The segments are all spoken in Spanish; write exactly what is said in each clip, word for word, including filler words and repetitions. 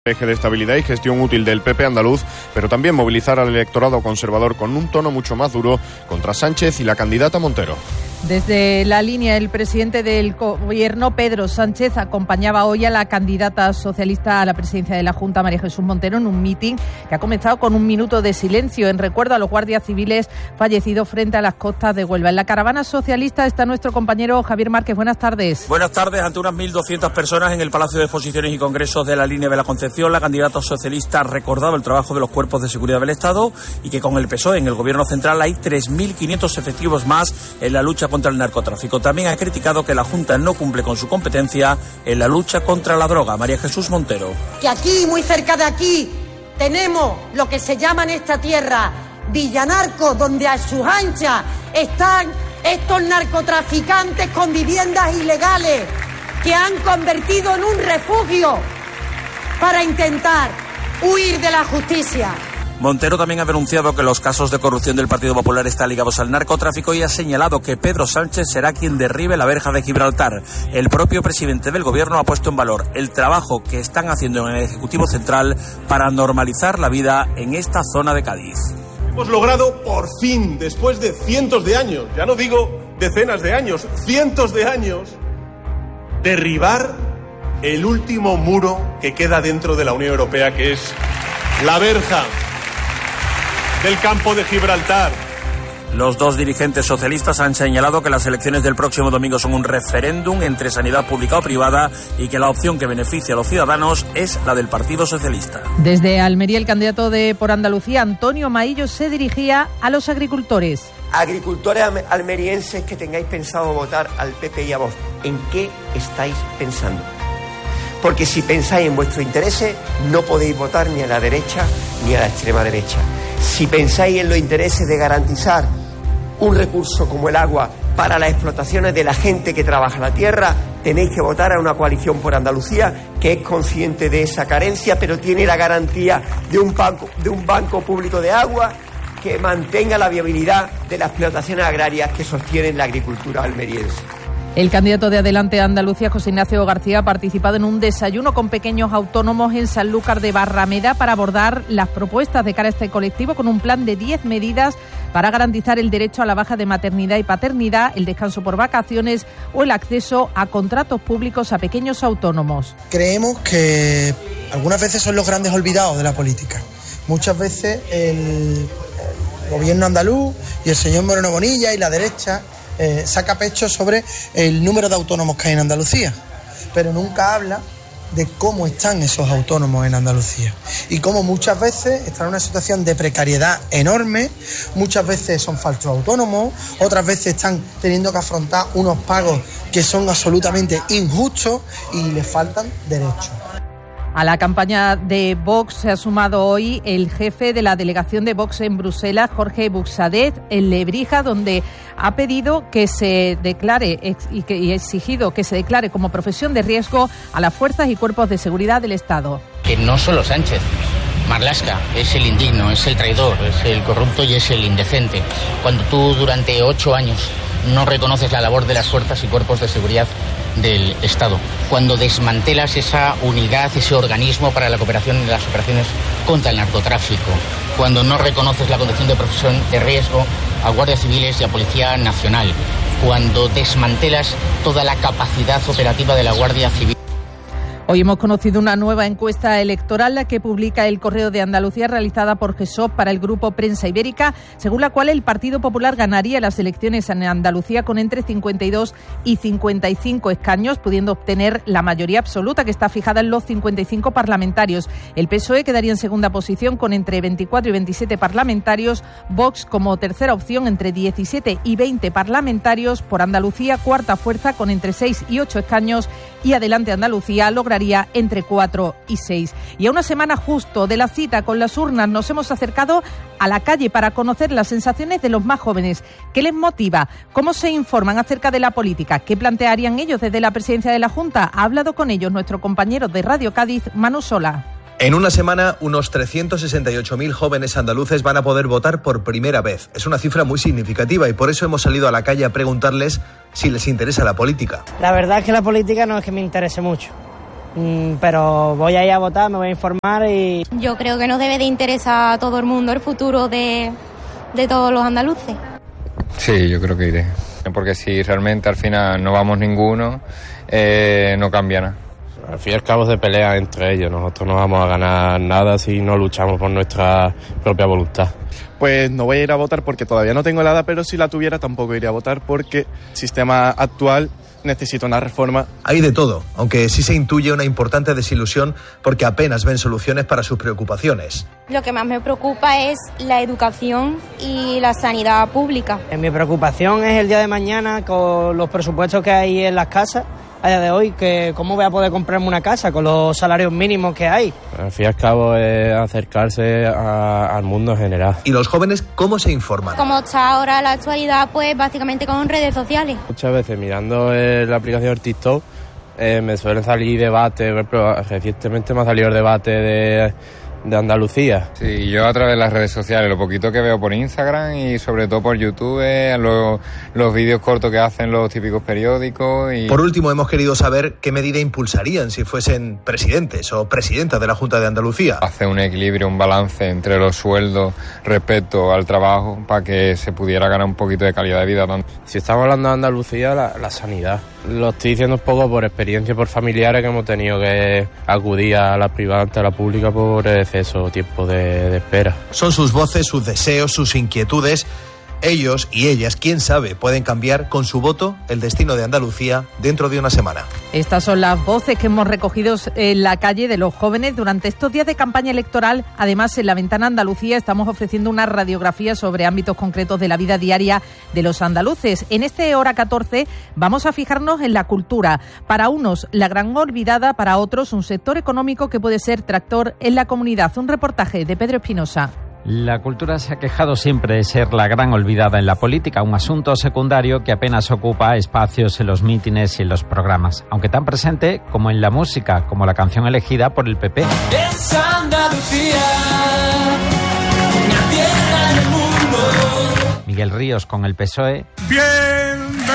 Eje de estabilidad y gestión útil del P P andaluz, pero también movilizar al electorado conservador con un tono mucho más duro contra Sánchez y la candidata Montero. Desde la línea, el presidente del Gobierno, Pedro Sánchez, acompañaba hoy a la candidata socialista a la presidencia de la Junta, María Jesús Montero, en un mitin que ha comenzado con un minuto de silencio en recuerdo a los guardias civiles fallecidos frente a las costas de Huelva. En la caravana socialista está nuestro compañero Javier Márquez. Buenas tardes. Buenas tardes. Ante unas mil doscientas personas en el Palacio de Exposiciones y Congresos de la línea de la Concepción, la candidata socialista ha recordado el trabajo de los cuerpos de seguridad del Estado y que con el P S O E en el Gobierno central hay tres mil quinientos efectivos más en la lucha contra el narcotráfico. También ha criticado que la Junta no cumple con su competencia en la lucha contra la droga. María Jesús Montero. Que aquí, muy cerca de aquí, tenemos lo que se llama en esta tierra Villanarco, donde a sus anchas están estos narcotraficantes con viviendas ilegales que han convertido en un refugio para intentar huir de la justicia. Montero también ha denunciado que los casos de corrupción del Partido Popular están ligados al narcotráfico y ha señalado que Pedro Sánchez será quien derribe la verja de Gibraltar. El propio presidente del Gobierno ha puesto en valor el trabajo que están haciendo en el Ejecutivo Central para normalizar la vida en esta zona de Cádiz. Hemos logrado, por fin, después de cientos de años, ya no digo decenas de años, cientos de años, derribar el último muro que queda dentro de la Unión Europea, que es la verja del campo de Gibraltar. Los dos dirigentes socialistas han señalado que las elecciones del próximo domingo son un referéndum entre sanidad pública o privada y que la opción que beneficia a los ciudadanos es la del Partido Socialista. Desde Almería, el candidato de por Andalucía, Antonio Maillo, se dirigía a los agricultores. Agricultores almerienses que tengáis pensado votar al P P y a Vox, ¿en qué estáis pensando? Porque si pensáis en vuestros intereses, no podéis votar ni a la derecha ni a la extrema derecha. Si pensáis en los intereses de garantizar un recurso como el agua para las explotaciones de la gente que trabaja la tierra, tenéis que votar a una coalición por Andalucía que es consciente de esa carencia, pero tiene la garantía de un banco, de un banco público de agua que mantenga la viabilidad de las explotaciones agrarias que sostienen la agricultura almeriense. El candidato de Adelante Andalucía, José Ignacio García, ha participado en un desayuno con pequeños autónomos en Sanlúcar de Barrameda para abordar las propuestas de cara a este colectivo con un plan de diez medidas para garantizar el derecho a la baja de maternidad y paternidad, el descanso por vacaciones o el acceso a contratos públicos a pequeños autónomos. Creemos que algunas veces son los grandes olvidados de la política. Muchas veces el gobierno andaluz y el señor Moreno Bonilla y la derecha Eh, saca pecho sobre el número de autónomos que hay en Andalucía, pero nunca habla de cómo están esos autónomos en Andalucía y cómo muchas veces están en una situación de precariedad enorme, muchas veces son falsos autónomos, otras veces están teniendo que afrontar unos pagos que son absolutamente injustos y les faltan derechos. A la campaña de Vox se ha sumado hoy el jefe de la delegación de Vox en Bruselas, Jorge Buxadez, en Lebrija, donde ha pedido que se declare y, que, y exigido que se declare como profesión de riesgo a las fuerzas y cuerpos de seguridad del Estado. Que no solo Sánchez, Marlaska es el indigno, es el traidor, es el corrupto y es el indecente. Cuando tú durante ocho años no reconoces la labor de las fuerzas y cuerpos de seguridad del Estado, cuando desmantelas esa unidad, ese organismo para la cooperación en las operaciones contra el narcotráfico, cuando no reconoces la condición de profesión de riesgo a guardias civiles y a Policía Nacional, cuando desmantelas toda la capacidad operativa de la Guardia Civil. Hoy hemos conocido una nueva encuesta electoral, la que publica el Correo de Andalucía, realizada por GESOP para el Grupo Prensa Ibérica, según la cual el Partido Popular ganaría las elecciones en Andalucía con entre cincuenta y dos y cincuenta y cinco escaños, pudiendo obtener la mayoría absoluta, que está fijada en los cincuenta y cinco parlamentarios. El P S O E quedaría en segunda posición con entre veinticuatro y veintisiete parlamentarios, Vox como tercera opción entre diecisiete y veinte parlamentarios, por Andalucía cuarta fuerza con entre seis y ocho escaños y Adelante Andalucía lograría entre cuatro y seis. Y a una semana justo de la cita con las urnas nos hemos acercado a la calle para conocer las sensaciones de los más jóvenes. ¿Qué les motiva? ¿Cómo se informan acerca de la política? ¿Qué plantearían ellos desde la presidencia de la Junta? Ha hablado con ellos nuestro compañero de Radio Cádiz, Manu Sola. En una semana, unos trescientos sesenta y ocho mil jóvenes andaluces van a poder votar por primera vez. Es una cifra muy significativa y por eso hemos salido a la calle a preguntarles si les interesa la política. La verdad es que la política no es que me interese mucho. mm, pero voy a ir a votar, me voy a informar y... Yo creo que nos debe de interesar a todo el mundo el futuro de, de todos los andaluces. Sí, yo creo que iré, porque si realmente al final no vamos ninguno, eh, no cambia nada. Al fin y al cabo se pelea entre ellos, nosotros no vamos a ganar nada si no luchamos por nuestra propia voluntad. Pues no voy a ir a votar porque todavía no tengo la edad, pero si la tuviera tampoco iría a votar porque el sistema actual necesita una reforma. Hay de todo, aunque sí se intuye una importante desilusión porque apenas ven soluciones para sus preocupaciones. Lo que más me preocupa es la educación y la sanidad pública. Mi preocupación es el día de mañana con los presupuestos que hay en las casas. A día de hoy, que cómo voy a poder comprarme una casa con los salarios mínimos que hay. Al fin y al cabo es acercarse a, al mundo en general. ¿Y los jóvenes cómo se informan? Como está ahora la actualidad, pues básicamente con redes sociales. Muchas veces mirando eh, la aplicación TikTok eh, me suelen salir debates, pero recientemente me ha salido el debate de... de Andalucía. Sí, yo a través de las redes sociales, lo poquito que veo por Instagram y sobre todo por YouTube, los, los vídeos cortos que hacen los típicos periódicos. Y... Por último, hemos querido saber qué medida impulsarían si fuesen presidentes o presidentas de la Junta de Andalucía. Hacer un equilibrio, un balance entre los sueldos respecto al trabajo para que se pudiera ganar un poquito de calidad de vida. Si estamos hablando de Andalucía, la, la sanidad. Lo estoy diciendo un poco por experiencia, por familiares que hemos tenido que acudir a la privada ante la pública por exceso tiempo de, de espera. Son sus voces, sus deseos, sus inquietudes. Ellos y ellas, quién sabe, pueden cambiar con su voto el destino de Andalucía dentro de una semana. Estas son las voces que hemos recogido en la calle de los jóvenes durante estos días de campaña electoral. Además, en La Ventana Andalucía estamos ofreciendo una radiografía sobre ámbitos concretos de la vida diaria de los andaluces. En este Hora catorce vamos a fijarnos en la cultura. Para unos, la gran olvidada, para otros, un sector económico que puede ser tractor en la comunidad. Un reportaje de Pedro Espinosa. La cultura se ha quejado siempre de ser la gran olvidada en la política, un asunto secundario que apenas ocupa espacios en los mítines y en los programas, aunque tan presente como en la música, como la canción elegida por el P P. Es Andalucía, una tierra del mundo. Miguel Ríos con el P S O E. Bienvenida.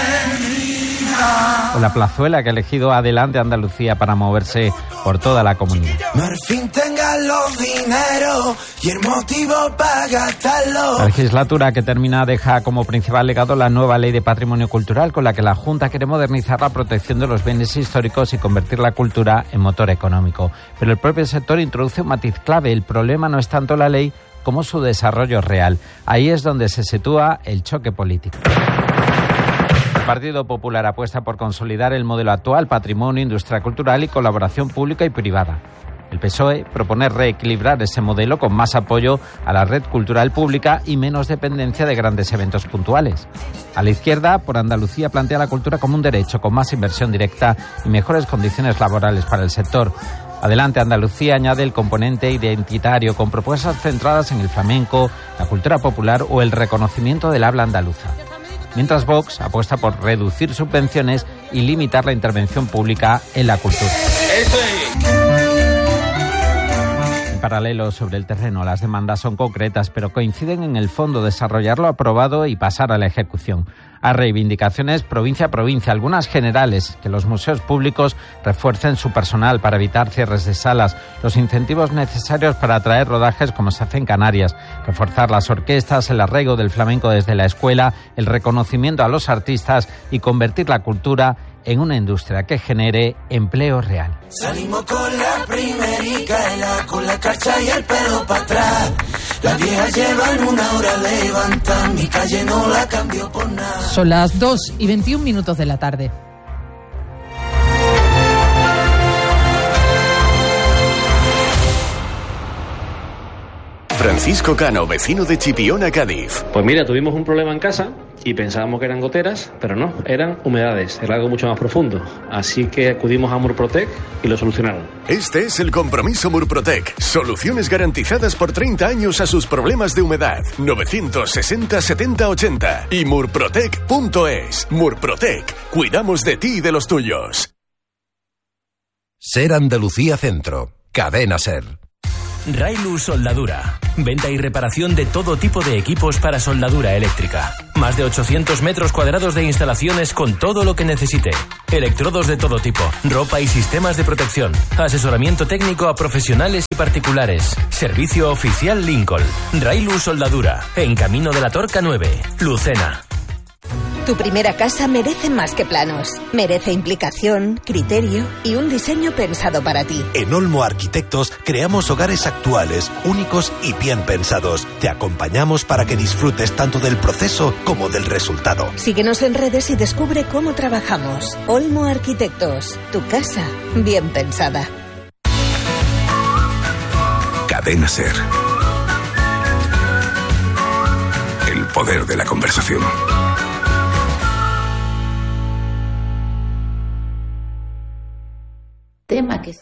O la plazuela que ha elegido Adelante Andalucía para moverse por toda la comunidad. Al fin tengan los dineros y el motivo para gastarlo. La legislatura que termina deja como principal legado la nueva ley de patrimonio cultural con la que la Junta quiere modernizar la protección de los bienes históricos y convertir la cultura en motor económico. Pero el propio sector introduce un matiz clave. El problema no es tanto la ley como su desarrollo real. Ahí es donde se sitúa el choque político. El Partido Popular apuesta por consolidar el modelo actual, patrimonio, industria cultural y colaboración pública y privada. El P S O E propone reequilibrar ese modelo con más apoyo a la red cultural pública y menos dependencia de grandes eventos puntuales. A la izquierda, por Andalucía, plantea la cultura como un derecho, con más inversión directa y mejores condiciones laborales para el sector. Adelante Andalucía añade el componente identitario con propuestas centradas en el flamenco, la cultura popular o el reconocimiento del habla andaluza. Mientras Vox apuesta por reducir subvenciones y limitar la intervención pública en la cultura. En paralelo, sobre el terreno, las demandas son concretas, pero coinciden en el fondo: desarrollar lo aprobado y pasar a la ejecución. Hay reivindicaciones provincia a provincia, algunas generales: que los museos públicos refuercen su personal para evitar cierres de salas, los incentivos necesarios para atraer rodajes como se hace en Canarias, reforzar las orquestas, el arraigo del flamenco desde la escuela, el reconocimiento a los artistas y convertir la cultura en una industria que genere empleo real. Salimos con la primerica, con la cacha y el pelo para atrás. Las viejas llevan una hora levantan, mi calle no la cambió por nada. Son las dos y veintiún minutos de la tarde. Francisco Cano, vecino de Chipiona, Cádiz. Pues mira, tuvimos un problema en casa y pensábamos que eran goteras, pero no, eran humedades, era algo mucho más profundo. Así que acudimos a Murprotec y lo solucionaron. Este es el compromiso Murprotec. Soluciones garantizadas por treinta años a sus problemas de humedad. novecientos sesenta setenta ochenta y murprotec punto es. Murprotec. Cuidamos de ti y de los tuyos. Ser Andalucía Centro. Cadena Ser. Railu Soldadura. Venta y reparación de todo tipo de equipos para soldadura eléctrica. Más de ochocientos metros cuadrados de instalaciones con todo lo que necesite. Electrodos de todo tipo, ropa y sistemas de protección. Asesoramiento técnico a profesionales y particulares. Servicio oficial Lincoln. Railu Soldadura. En Camino de la Torca nueve. Lucena. Tu primera casa merece más que planos. Merece implicación, criterio y un diseño pensado para ti. En Olmo Arquitectos creamos hogares actuales, únicos y bien pensados. Te acompañamos para que disfrutes tanto del proceso como del resultado. Síguenos en redes y descubre cómo trabajamos. Olmo Arquitectos. Tu casa bien pensada. Cadena SER. El poder de la conversación. Tema que...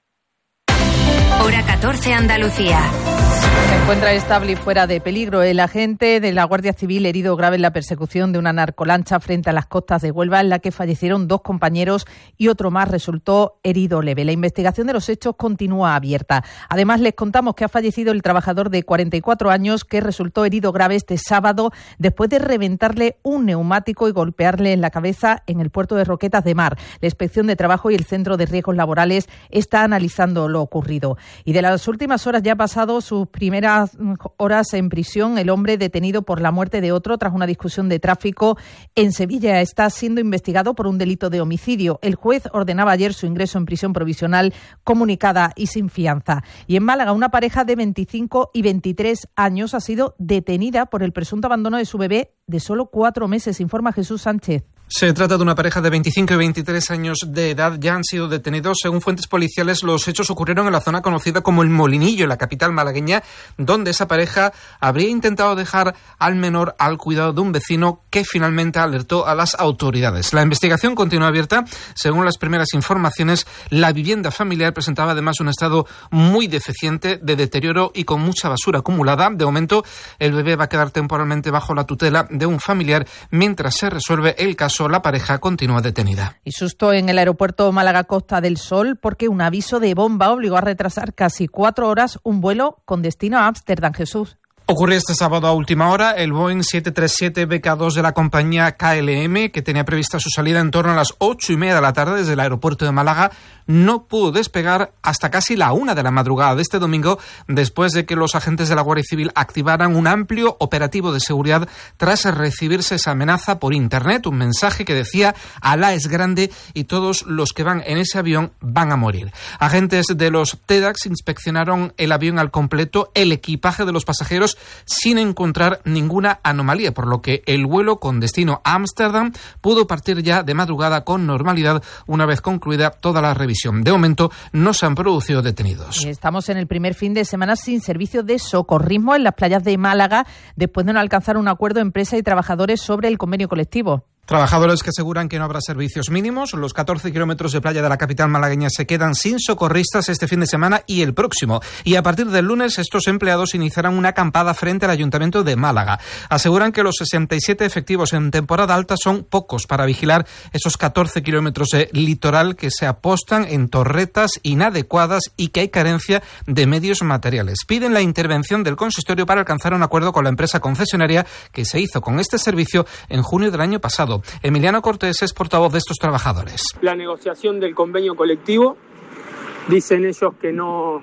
Hora catorce, Andalucía. Se encuentra estable y fuera de peligro el agente de la Guardia Civil herido grave en la persecución de una narcolancha frente a las costas de Huelva, en la que fallecieron dos compañeros y otro más resultó herido leve. La investigación de los hechos continúa abierta. Además, les contamos que ha fallecido el trabajador de cuarenta y cuatro años que resultó herido grave este sábado después de reventarle un neumático y golpearle en la cabeza en el puerto de Roquetas de Mar. La Inspección de Trabajo y el Centro de Riesgos Laborales está analizando lo ocurrido. Y de las últimas horas ya ha pasado sus primeras horas en prisión el hombre detenido por la muerte de otro tras una discusión de tráfico en Sevilla. Está siendo investigado por un delito de homicidio. El juez ordenaba ayer su ingreso en prisión provisional comunicada y sin fianza. Y en Málaga, una pareja de veinticinco y veintitrés años ha sido detenida por el presunto abandono de su bebé de solo cuatro meses, informa Jesús Sánchez. Se trata de una pareja de veinticinco y veintitrés años de edad. Ya han sido detenidos. Según fuentes policiales, los hechos ocurrieron en la zona conocida como El Molinillo, en la capital malagueña, donde esa pareja habría intentado dejar al menor al cuidado de un vecino que finalmente alertó a las autoridades. La investigación continúa abierta. Según las primeras informaciones, la vivienda familiar presentaba además un estado muy deficiente de deterioro y con mucha basura acumulada. De momento, el bebé va a quedar temporalmente bajo la tutela de un familiar mientras se resuelve el caso. La pareja continúa detenida. Y susto en el aeropuerto Málaga Costa del Sol porque un aviso de bomba obligó a retrasar casi cuatro horas un vuelo con destino a Ámsterdam. Jesús. Ocurrió este sábado a última hora. El Boeing siete treinta y siete B K dos de la compañía K L M, que tenía prevista su salida en torno a las ocho y media de la tarde desde el aeropuerto de Málaga, no pudo despegar hasta casi la una de la madrugada de este domingo, después de que los agentes de la Guardia Civil activaran un amplio operativo de seguridad tras recibirse esa amenaza por internet, un mensaje que decía: Alá es grande y todos los que van en ese avión van a morir. Agentes de los T E D A X inspeccionaron el avión al completo, el equipaje de los pasajeros, sin encontrar ninguna anomalía, por lo que el vuelo con destino a Ámsterdam pudo partir ya de madrugada con normalidad una vez concluida toda la revisión. De momento no se han producido detenidos. Estamos en el primer fin de semana sin servicio de socorrismo en las playas de Málaga después de no alcanzar un acuerdo empresa y trabajadores sobre el convenio colectivo. Trabajadores que aseguran que no habrá servicios mínimos. Los catorce kilómetros de playa de la capital malagueña se quedan sin socorristas este fin de semana y el próximo. Y a partir del lunes, estos empleados iniciarán una acampada frente al Ayuntamiento de Málaga. Aseguran que los sesenta y siete efectivos en temporada alta son pocos para vigilar esos catorce kilómetros de litoral que se apostan en torretas inadecuadas y que hay carencia de medios materiales. Piden la intervención del consistorio para alcanzar un acuerdo con la empresa concesionaria que se hizo con este servicio en junio del año pasado. Emiliano Cortés es portavoz de estos trabajadores. La negociación del convenio colectivo, dicen ellos que no,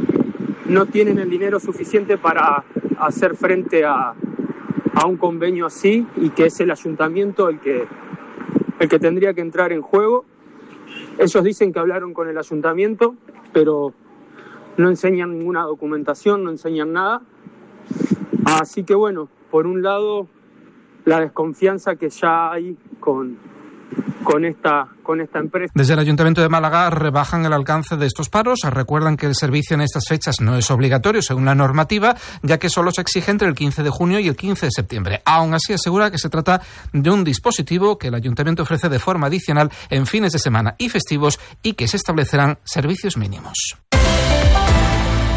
no tienen el dinero suficiente para hacer frente a, a un convenio así y que es el ayuntamiento el que, el que tendría que entrar en juego. Ellos dicen que hablaron con el ayuntamiento, pero no enseñan ninguna documentación, no enseñan nada. Así que bueno, por un lado, la desconfianza que ya hay con, con, esta, con esta empresa. Desde el Ayuntamiento de Málaga rebajan el alcance de estos paros. Recuerdan que el servicio en estas fechas no es obligatorio según la normativa, ya que solo se exige entre el quince de junio y el quince de septiembre. Aún así, asegura que se trata de un dispositivo que el Ayuntamiento ofrece de forma adicional en fines de semana y festivos y que se establecerán servicios mínimos.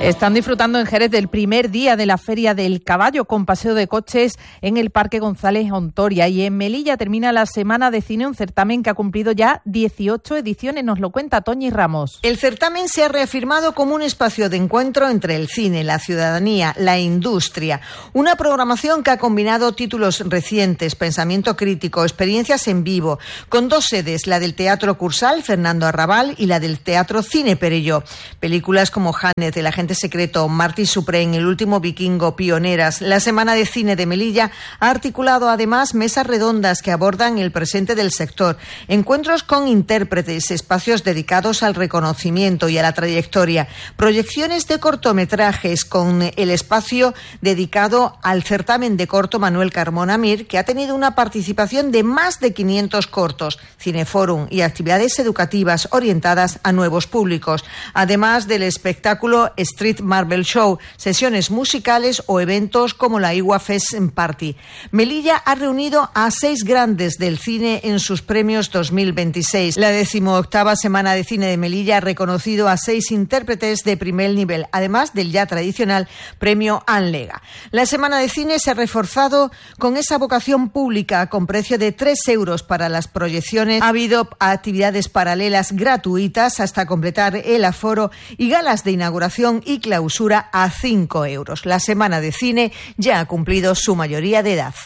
Están disfrutando en Jerez del primer día de la Feria del Caballo con paseo de coches en el Parque González Ontoria. Y en Melilla termina la Semana de Cine, un certamen que ha cumplido ya dieciocho ediciones. Nos lo cuenta Toñi Ramos. El certamen se ha reafirmado como un espacio de encuentro entre el cine, la ciudadanía, la industria. Una programación que ha combinado títulos recientes, pensamiento crítico, experiencias en vivo, con dos sedes, la del Teatro Cursal, Fernando Arrabal, y la del Teatro Cine Perelló. Películas como Hannes, El agente secreto, Marty Supreme, El último vikingo, pioneras. La Semana de Cine de Melilla ha articulado además mesas redondas que abordan el presente del sector, encuentros con intérpretes, espacios dedicados al reconocimiento y a la trayectoria, proyecciones de cortometrajes con el espacio dedicado al certamen de corto Manuel Carmona Mir, que ha tenido una participación de más de quinientos cortos, cineforum y actividades educativas orientadas a nuevos públicos, además del espectáculo Street Marvel Show, sesiones musicales o eventos como la Igua Fest Party. Melilla ha reunido a seis grandes del cine en sus premios dos mil veintiséis. La decimoctava Semana de Cine de Melilla ha reconocido a seis intérpretes de primer nivel, además del ya tradicional premio Anlega. La Semana de Cine se ha reforzado con esa vocación pública con precio de tres euros para las proyecciones. Ha habido actividades paralelas gratuitas hasta completar el aforo y galas de inauguración y clausura a cinco euros. La Semana de Cine ya ha cumplido su mayoría de edad.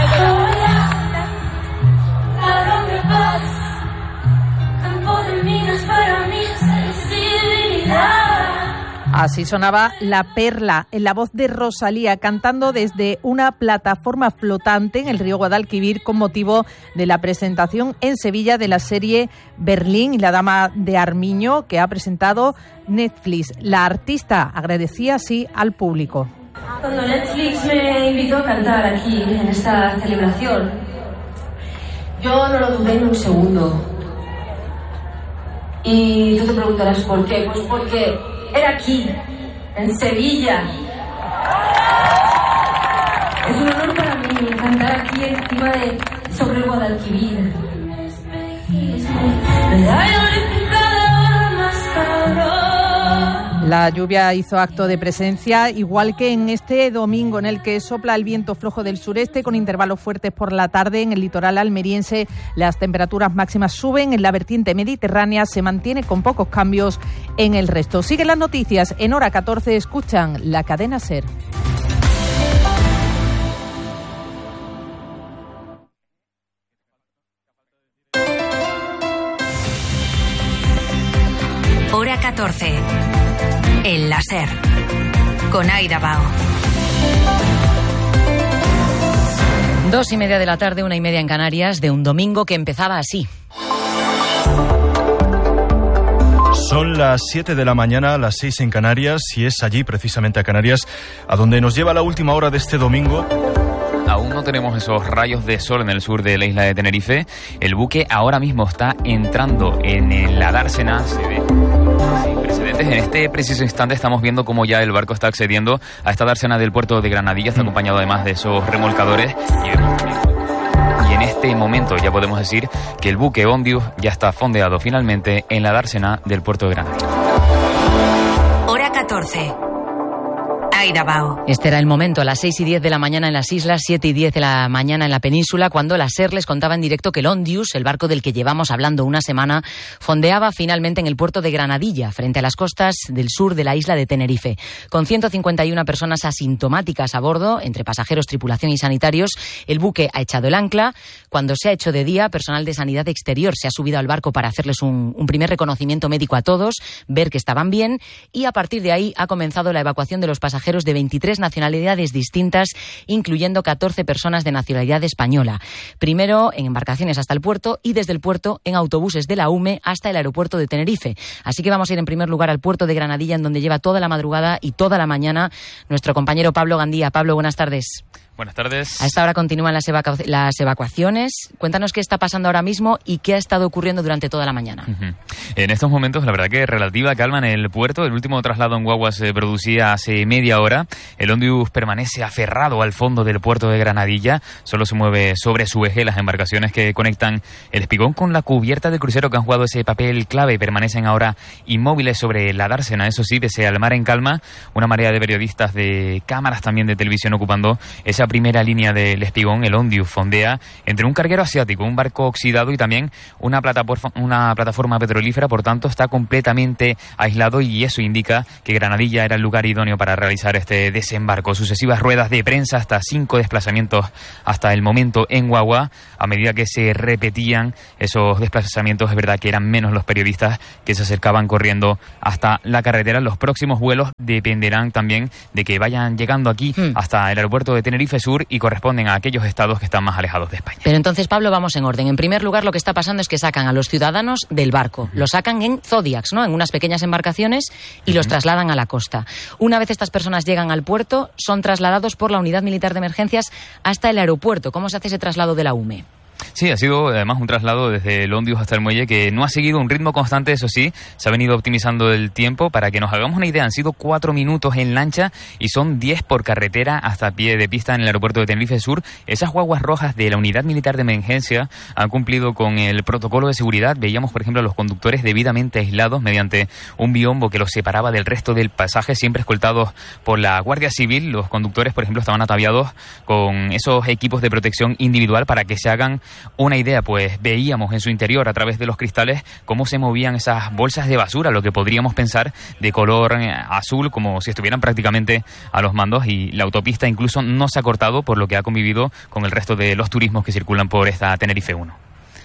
Así sonaba La Perla, en la voz de Rosalía, cantando desde una plataforma flotante en el río Guadalquivir con motivo de la presentación en Sevilla de la serie Berlín y la Dama de Armiño que ha presentado Netflix. La artista agradecía así al público. Cuando Netflix me invitó a cantar aquí en esta celebración, yo no lo dudé ni un segundo. Y tú te preguntarás ¿por qué? Pues porque era aquí, en Sevilla. Es un honor para mí cantar aquí encima de sobre el Guadalquivir. La lluvia hizo acto de presencia, igual que en este domingo en el que sopla el viento flojo del sureste con intervalos fuertes por la tarde. En el litoral almeriense las temperaturas máximas suben, en la vertiente mediterránea se mantiene con pocos cambios en el resto. Siguen las noticias en hora catorce, escuchan la cadena SER. Hora catorce. El láser. Con Aida Bao. Dos y media de la tarde, una y media en Canarias, de un domingo que empezaba así. Son las siete de la mañana, las seis en Canarias, y es allí, precisamente a Canarias, a donde nos lleva la última hora de este domingo. Aún no tenemos esos rayos de sol en el sur de la isla de Tenerife. El buque ahora mismo está entrando en la dársena, se ve sin precedentes. En este preciso instante estamos viendo cómo ya el barco está accediendo a esta dársena del puerto de Granadilla. Está acompañado además de esos remolcadores. Y en este momento ya podemos decir que el buque Ondius ya está fondeado finalmente en la dársena del puerto de Granadilla. Hora catorce. Aida Bao. Este era el momento, a las seis y diez de la mañana en las islas, siete y diez de la mañana en la península, cuando la SER les contaba en directo que el Ondius, el barco del que llevamos hablando una semana, fondeaba finalmente en el puerto de Granadilla, frente a las costas del sur de la isla de Tenerife. Con ciento cincuenta y una personas asintomáticas a bordo, entre pasajeros, tripulación y sanitarios, el buque ha echado el ancla. Cuando se ha hecho de día, personal de sanidad exterior se ha subido al barco para hacerles un, un primer reconocimiento médico a todos, ver que estaban bien, y a partir de ahí ha comenzado la evacuación de los pasajeros de veintitrés nacionalidades distintas, incluyendo catorce personas de nacionalidad española. Primero en embarcaciones hasta el puerto y desde el puerto en autobuses de la U M E hasta el aeropuerto de Tenerife. Así que vamos a ir en primer lugar al puerto de Granadilla, en donde lleva toda la madrugada y toda la mañana nuestro compañero Pablo Gandía. Pablo, buenas tardes. Buenas tardes. A esta hora continúan las, evacu- las evacuaciones. Cuéntanos qué está pasando ahora mismo y qué ha estado ocurriendo durante toda la mañana. Uh-huh. En estos momentos, la verdad que relativa calma en el puerto. El último traslado en guagua se producía hace media hora. El Ondius permanece aferrado al fondo del puerto de Granadilla. Solo se mueve sobre su eje. Las embarcaciones que conectan el espigón con la cubierta del crucero, que han jugado ese papel clave, permanecen ahora inmóviles sobre la dársena. Eso sí, pese al mar en calma, una marea de periodistas, de cámaras también de televisión ocupando esa primera línea del espigón. El Ondius fondea entre un carguero asiático, un barco oxidado y también una plataforma, una plataforma petrolífera. Por tanto, está completamente aislado y eso indica que Granadilla era el lugar idóneo para realizar este desembarco. Sucesivas ruedas de prensa, hasta cinco desplazamientos hasta el momento en guagua. A medida que se repetían esos desplazamientos, es verdad que eran menos los periodistas que se acercaban corriendo hasta la carretera. Los próximos vuelos dependerán también de que vayan llegando aquí hmm. hasta el aeropuerto de Tenerife Sur y corresponden a aquellos estados que están más alejados de España. Pero entonces, Pablo, vamos en orden. En primer lugar, lo que está pasando es que sacan a los ciudadanos del barco. Uh-huh. Los sacan en Zodiacs, ¿no? En unas pequeñas embarcaciones y uh-huh. los trasladan a la costa. Una vez estas personas llegan al puerto, son trasladados por la Unidad Militar de Emergencias hasta el aeropuerto. ¿Cómo se hace ese traslado de la U M E? Sí, ha sido además un traslado desde el Ondius hasta el muelle que no ha seguido un ritmo constante, eso sí, se ha venido optimizando el tiempo. Para que nos hagamos una idea, han sido cuatro minutos en lancha y son diez por carretera hasta pie de pista en el aeropuerto de Tenerife Sur. Esas guaguas rojas de la Unidad Militar de Emergencia han cumplido con el protocolo de seguridad. Veíamos, por ejemplo, a los conductores debidamente aislados mediante un biombo que los separaba del resto del pasaje, siempre escoltados por la Guardia Civil. Los conductores, por ejemplo, estaban ataviados con esos equipos de protección individual. Para que se hagan una idea, pues veíamos en su interior a través de los cristales cómo se movían esas bolsas de basura, lo que podríamos pensar de color azul, como si estuvieran prácticamente a los mandos, y la autopista incluso no se ha cortado, por lo que ha convivido con el resto de los turismos que circulan por esta Tenerife uno.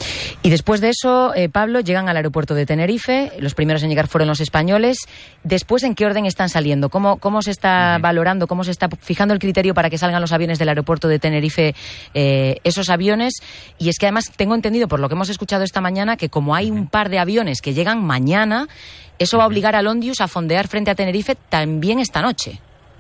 Y después de eso, eh, Pablo, llegan al aeropuerto de Tenerife. Los primeros en llegar fueron los españoles. Después, ¿en qué orden están saliendo? ¿Cómo, cómo se está uh-huh. valorando, cómo se está fijando el criterio para que salgan los aviones del aeropuerto de Tenerife, eh, esos aviones? Y es que además tengo entendido, por lo que hemos escuchado esta mañana, que como hay un par de aviones que llegan mañana, eso va a obligar al Ondius a fondear frente a Tenerife también esta noche.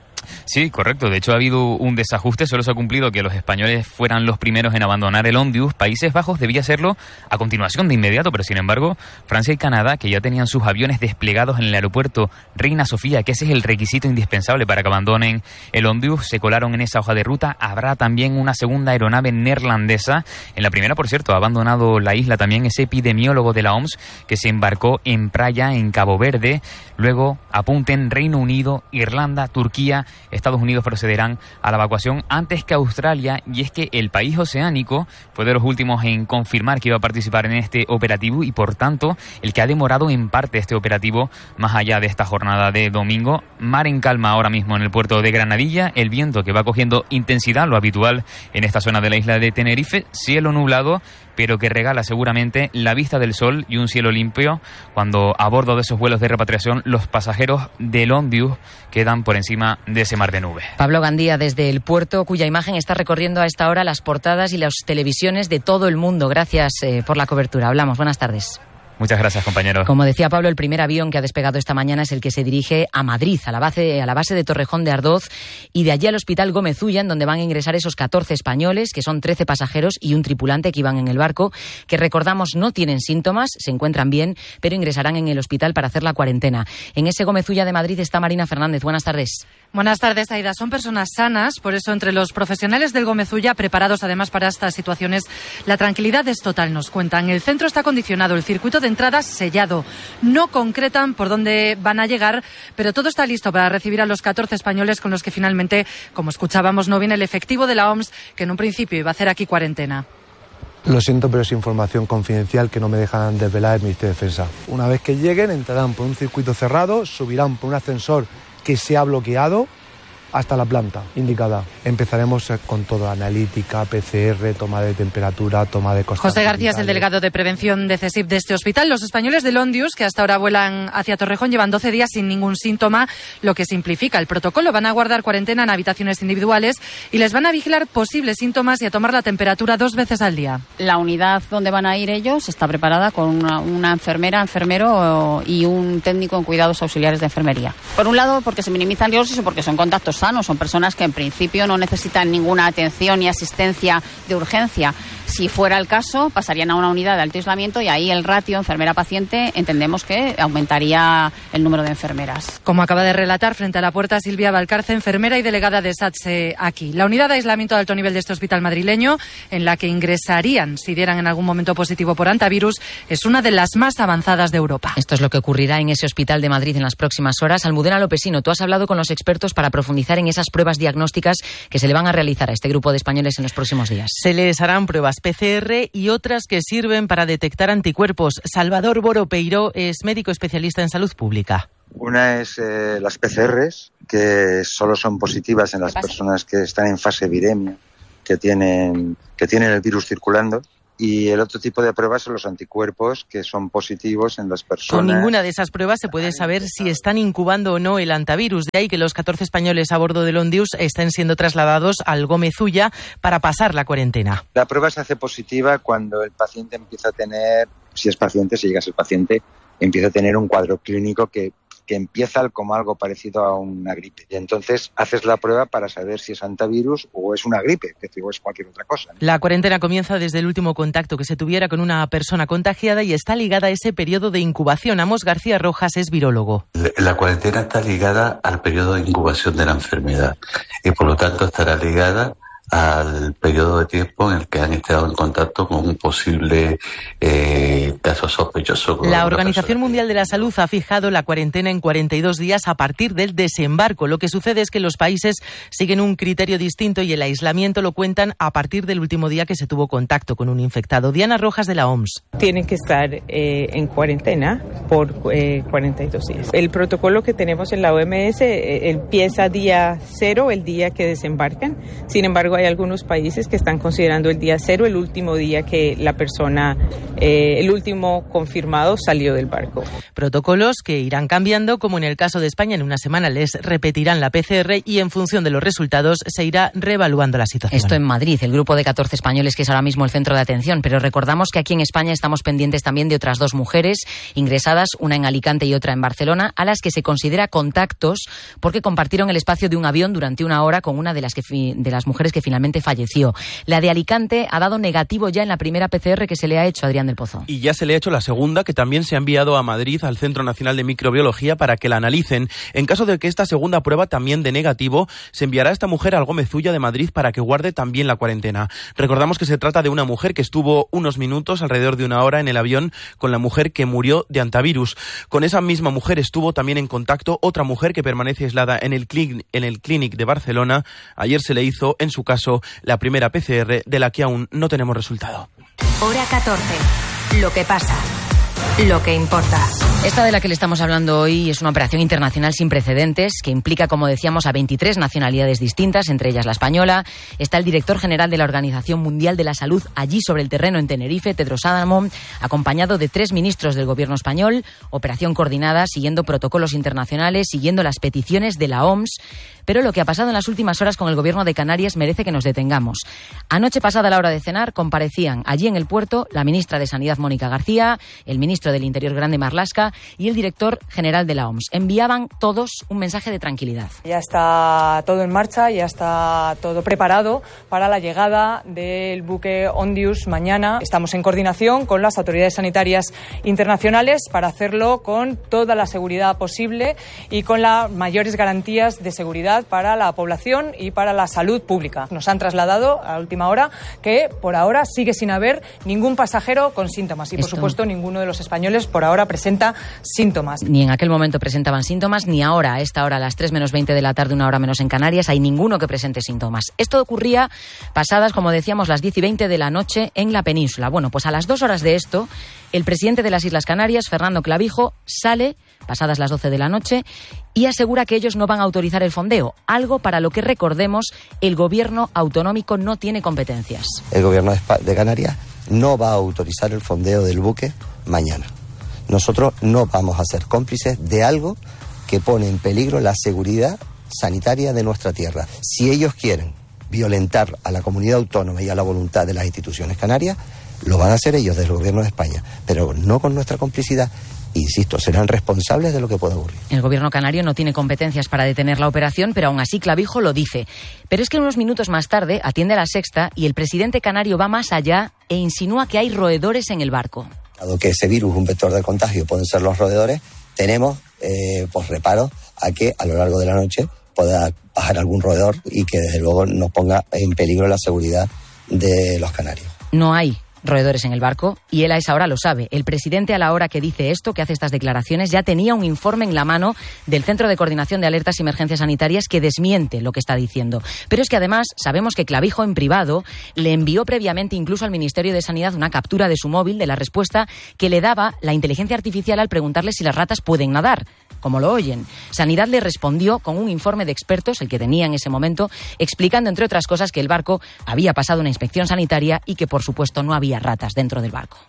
Sí, correcto. De hecho, ha habido un desajuste. Solo se ha cumplido que los españoles fueran los primeros en abandonar el Ondius. Países Bajos debía hacerlo a continuación, de inmediato, pero sin embargo, Francia y Canadá, que ya tenían sus aviones desplegados en el aeropuerto Reina Sofía, que ese es el requisito indispensable para que abandonen el Ondius, se colaron en esa hoja de ruta. Habrá también una segunda aeronave neerlandesa. En la primera, por cierto, ha abandonado la isla también ese epidemiólogo de la O M S que se embarcó en Praia, en Cabo Verde. Luego apunten Reino Unido, Irlanda, Turquía. Estados Unidos procederán a la evacuación antes que Australia, y es que el país oceánico fue de los últimos en confirmar que iba a participar en este operativo y, por tanto, el que ha demorado en parte este operativo más allá de esta jornada de domingo. Mar en calma ahora mismo en el puerto de Granadilla, el viento que va cogiendo intensidad, lo habitual en esta zona de la isla de Tenerife, cielo nublado, pero que regala seguramente la vista del sol y un cielo limpio cuando a bordo de esos vuelos de repatriación los pasajeros del Ondius quedan por encima de ese mar de nubes. Pablo Gandía, desde el puerto, cuya imagen está recorriendo a esta hora las portadas y las televisiones de todo el mundo. Gracias eh, por la cobertura. Hablamos. Buenas tardes. Muchas gracias, compañeros. Como decía Pablo, el primer avión que ha despegado esta mañana es el que se dirige a Madrid, a la base, a la base de Torrejón de Ardoz, y de allí al Hospital Gómez Ulla, en donde van a ingresar esos catorce españoles, que son trece pasajeros y un tripulante que iban en el barco, que recordamos no tienen síntomas, se encuentran bien, pero ingresarán en el hospital para hacer la cuarentena. En ese Gómez Ulla de Madrid está Marina Fernández. Buenas tardes. Buenas tardes, Aida. Son personas sanas, por eso entre los profesionales del Gómez Ulla, preparados además para estas situaciones, la tranquilidad es total, nos cuentan. El centro está acondicionado, el circuito de entradas sellado. No concretan por dónde van a llegar, pero todo está listo para recibir a los catorce españoles con los que finalmente, como escuchábamos, no viene el efectivo de la O M S, que en un principio iba a hacer aquí cuarentena. Lo siento, pero es información confidencial que no me dejan desvelar el Ministerio de Defensa. Una vez que lleguen, entrarán por un circuito cerrado, subirán por un ascensor que se ha bloqueado hasta la planta indicada. Empezaremos con todo, analítica, P C R, toma de temperatura, toma de constantes. José García es el delegado de prevención de CESIF de este hospital. Los españoles del Ondius, que hasta ahora vuelan hacia Torrejón, llevan doce días sin ningún síntoma, lo que simplifica el protocolo. Van a guardar cuarentena en habitaciones individuales y les van a vigilar posibles síntomas y a tomar la temperatura dos veces al día. La unidad donde van a ir ellos está preparada con una, una enfermera, enfermero y un técnico en cuidados auxiliares de enfermería. Por un lado, porque se minimizan riesgos y porque son contactos sanos, son personas que en principio no necesitan ninguna atención ni asistencia de urgencia. Si fuera el caso, pasarían a una unidad de alto aislamiento y ahí el ratio enfermera-paciente entendemos que aumentaría el número de enfermeras. Como acaba de relatar frente a la puerta Silvia Valcarce, enfermera y delegada de SATSE aquí. La unidad de aislamiento de alto nivel de este hospital madrileño, en la que ingresarían si dieran en algún momento positivo por antivirus, es una de las más avanzadas de Europa. Esto es lo que ocurrirá en ese hospital de Madrid en las próximas horas. Almudena Lopesino, tú has hablado con los expertos para profundizar en esas pruebas diagnósticas que se le van a realizar a este grupo de españoles en los próximos días. Se les harán pruebas P C R y otras que sirven para detectar anticuerpos. Salvador Boro Peiró es médico especialista en salud pública. Una es eh, las P C Rs, que solo son positivas en las personas que están en fase viremia, que tienen, que tienen el virus circulando. Y el otro tipo de pruebas son los anticuerpos, que son positivos en las personas. Con ninguna de esas pruebas se puede saber si están incubando o no el antivirus. De ahí que los catorce españoles a bordo del Ondius estén siendo trasladados al Gómez Ulla para pasar la cuarentena. La prueba se hace positiva cuando el paciente empieza a tener, si es paciente, si llega a ser paciente, empieza a tener un cuadro clínico que que empieza como algo parecido a una gripe. Y entonces haces la prueba para saber si es antivirus o es una gripe, que digo, es cualquier otra cosa, ¿no? La cuarentena comienza desde el último contacto que se tuviera con una persona contagiada y está ligada a ese periodo de incubación. Amos García Rojas es virólogo. La cuarentena está ligada al periodo de incubación de la enfermedad y por lo tanto estará ligada al periodo de tiempo en el que han estado en contacto con un posible eh, caso sospechoso. La Organización Mundial de la Salud ha fijado la cuarentena en cuarenta y dos días a partir del desembarco. Lo que sucede es que los países siguen un criterio distinto y el aislamiento lo cuentan a partir del último día que se tuvo contacto con un infectado. Diana Rojas, de la O M S. Tienen que estar eh, en cuarentena por eh, cuarenta y dos días. El protocolo que tenemos en la O M S eh, empieza día cero, el día que desembarcan. Sin embargo, hay algunos países que están considerando el día cero, el último día que la persona, eh, el último confirmado salió del barco. Protocolos que irán cambiando, como en el caso de España, en una semana les repetirán la P C R y en función de los resultados se irá reevaluando la situación. Esto en Madrid, el grupo de catorce españoles que es ahora mismo el centro de atención, pero recordamos que aquí en España estamos pendientes también de otras dos mujeres ingresadas, una en Alicante y otra en Barcelona, a las que se considera contactos porque compartieron el espacio de un avión durante una hora con una de las, que fi- de las mujeres que finalmente falleció. La de Alicante ha dado negativo ya en la primera P C R que se le ha hecho a Adrián del Pozo. Y ya se le ha hecho la segunda, que también se ha enviado a Madrid, al Centro Nacional de Microbiología, para que la analicen. En caso de que esta segunda prueba también de negativo, se enviará a esta mujer al Gómez Ulla de Madrid para que guarde también la cuarentena. Recordamos que se trata de una mujer que estuvo unos minutos, alrededor de una hora, en el avión con la mujer que murió de antivirus. Con esa misma mujer estuvo también en contacto otra mujer que permanece aislada en el, clín- en el Clínic de Barcelona. Ayer se le hizo, en su caso, la primera P C R, de la que aún no tenemos resultado. Hora catorce. Lo que pasa. Lo que importa. Esta de la que le estamos hablando hoy es una operación internacional sin precedentes que implica, como decíamos, a veintitrés nacionalidades distintas, entre ellas la española. Está el director general de la Organización Mundial de la Salud allí sobre el terreno en Tenerife, Tedros Adhanom, acompañado de tres ministros del gobierno español. Operación coordinada, siguiendo protocolos internacionales, siguiendo las peticiones de la O M S. Pero lo que ha pasado en las últimas horas con el gobierno de Canarias merece que nos detengamos. Anoche pasada a la hora de cenar comparecían allí en el puerto la ministra de Sanidad, Mónica García, el ministro del Interior, Grande Marlaska, y el director general de la O M S. Enviaban todos un mensaje de tranquilidad. Ya está todo en marcha, ya está todo preparado para la llegada del buque Ondius mañana. Estamos en coordinación con las autoridades sanitarias internacionales para hacerlo con toda la seguridad posible y con las mayores garantías de seguridad para la población y para la salud pública. Nos han trasladado a última hora que por ahora sigue sin haber ningún pasajero con síntomas y por Esto... supuesto ninguno de los españoles por ahora presenta síntomas. Ni en aquel momento presentaban síntomas, ni ahora, a esta hora, a las tres menos veinte de la tarde, una hora menos en Canarias, hay ninguno que presente síntomas. Esto ocurría pasadas, como decíamos, las diez y veinte de la noche en la península. Bueno, pues a las dos horas de esto, el presidente de las Islas Canarias, Fernando Clavijo, sale, pasadas las doce de la noche, y asegura que ellos no van a autorizar el fondeo, algo para lo que, recordemos, el gobierno autonómico no tiene competencias. El gobierno de Canarias no va a autorizar el fondeo del buque mañana. Nosotros no vamos a ser cómplices de algo que pone en peligro la seguridad sanitaria de nuestra tierra. Si ellos quieren violentar a la comunidad autónoma y a la voluntad de las instituciones canarias, lo van a hacer ellos, del gobierno de España, pero no con nuestra complicidad insisto, serán responsables de lo que pueda ocurrir. El gobierno canario no tiene competencias para detener la operación, pero aún así Clavijo lo dice. Pero es que unos minutos más tarde atiende a La Sexta y el presidente canario va más allá e insinúa que hay roedores en el barco. Dado que ese virus, un vector de contagio, pueden ser los roedores, tenemos eh, pues reparos a que a lo largo de la noche pueda bajar algún roedor y que desde luego nos ponga en peligro la seguridad de los canarios. No hay roedores en el barco y él a esa hora lo sabe. El presidente, a la hora que dice esto, que hace estas declaraciones, ya tenía un informe en la mano del Centro de Coordinación de Alertas y Emergencias Sanitarias que desmiente lo que está diciendo. Pero es que además sabemos que Clavijo en privado le envió previamente incluso al Ministerio de Sanidad una captura de su móvil de la respuesta que le daba la inteligencia artificial al preguntarle si las ratas pueden nadar. Como lo oyen. Sanidad le respondió con un informe de expertos, el que tenía en ese momento, explicando, entre otras cosas, que el barco había pasado una inspección sanitaria y que, por supuesto, no había ratas dentro del barco.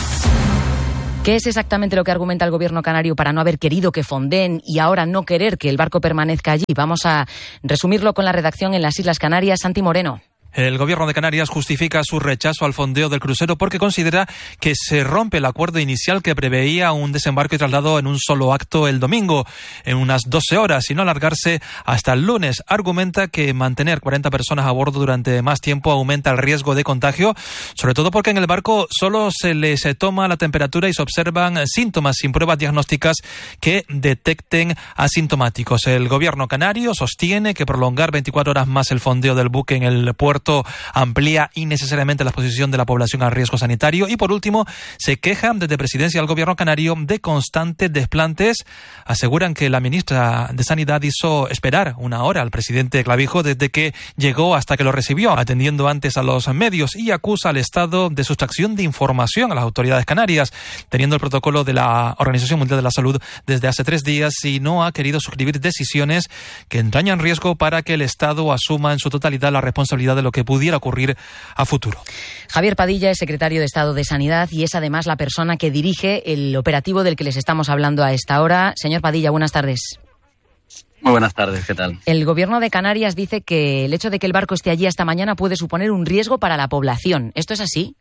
¿Qué es exactamente lo que argumenta el gobierno canario para no haber querido que fondeen y ahora no querer que el barco permanezca allí? Vamos a resumirlo con la redacción en las Islas Canarias. Santi Moreno. El gobierno de Canarias justifica su rechazo al fondeo del crucero porque considera que se rompe el acuerdo inicial que preveía un desembarco y traslado en un solo acto el domingo, en unas doce horas, y no alargarse hasta el lunes. Argumenta que mantener cuarenta personas a bordo durante más tiempo aumenta el riesgo de contagio, sobre todo porque en el barco solo se les toma la temperatura y se observan síntomas sin pruebas diagnósticas que detecten asintomáticos. El gobierno canario sostiene que prolongar veinticuatro horas más el fondeo del buque en el puerto amplía innecesariamente la exposición de la población al riesgo sanitario. Y por último, se quejan desde Presidencia del Gobierno canario de constantes desplantes. Aseguran que la ministra de Sanidad hizo esperar una hora al presidente Clavijo desde que llegó hasta que lo recibió, atendiendo antes a los medios, y acusa al Estado de sustracción de información a las autoridades canarias, teniendo el protocolo de la Organización Mundial de la Salud desde hace tres días y no ha querido suscribir decisiones que entrañan riesgo para que el Estado asuma en su totalidad la responsabilidad de lo que pudiera ocurrir a futuro. Javier Padilla es secretario de Estado de Sanidad y es además la persona que dirige el operativo del que les estamos hablando a esta hora. Señor Padilla, buenas tardes. Muy buenas tardes, ¿qué tal? El gobierno de Canarias dice que el hecho de que el barco esté allí hasta mañana puede suponer un riesgo para la población. ¿Esto es así?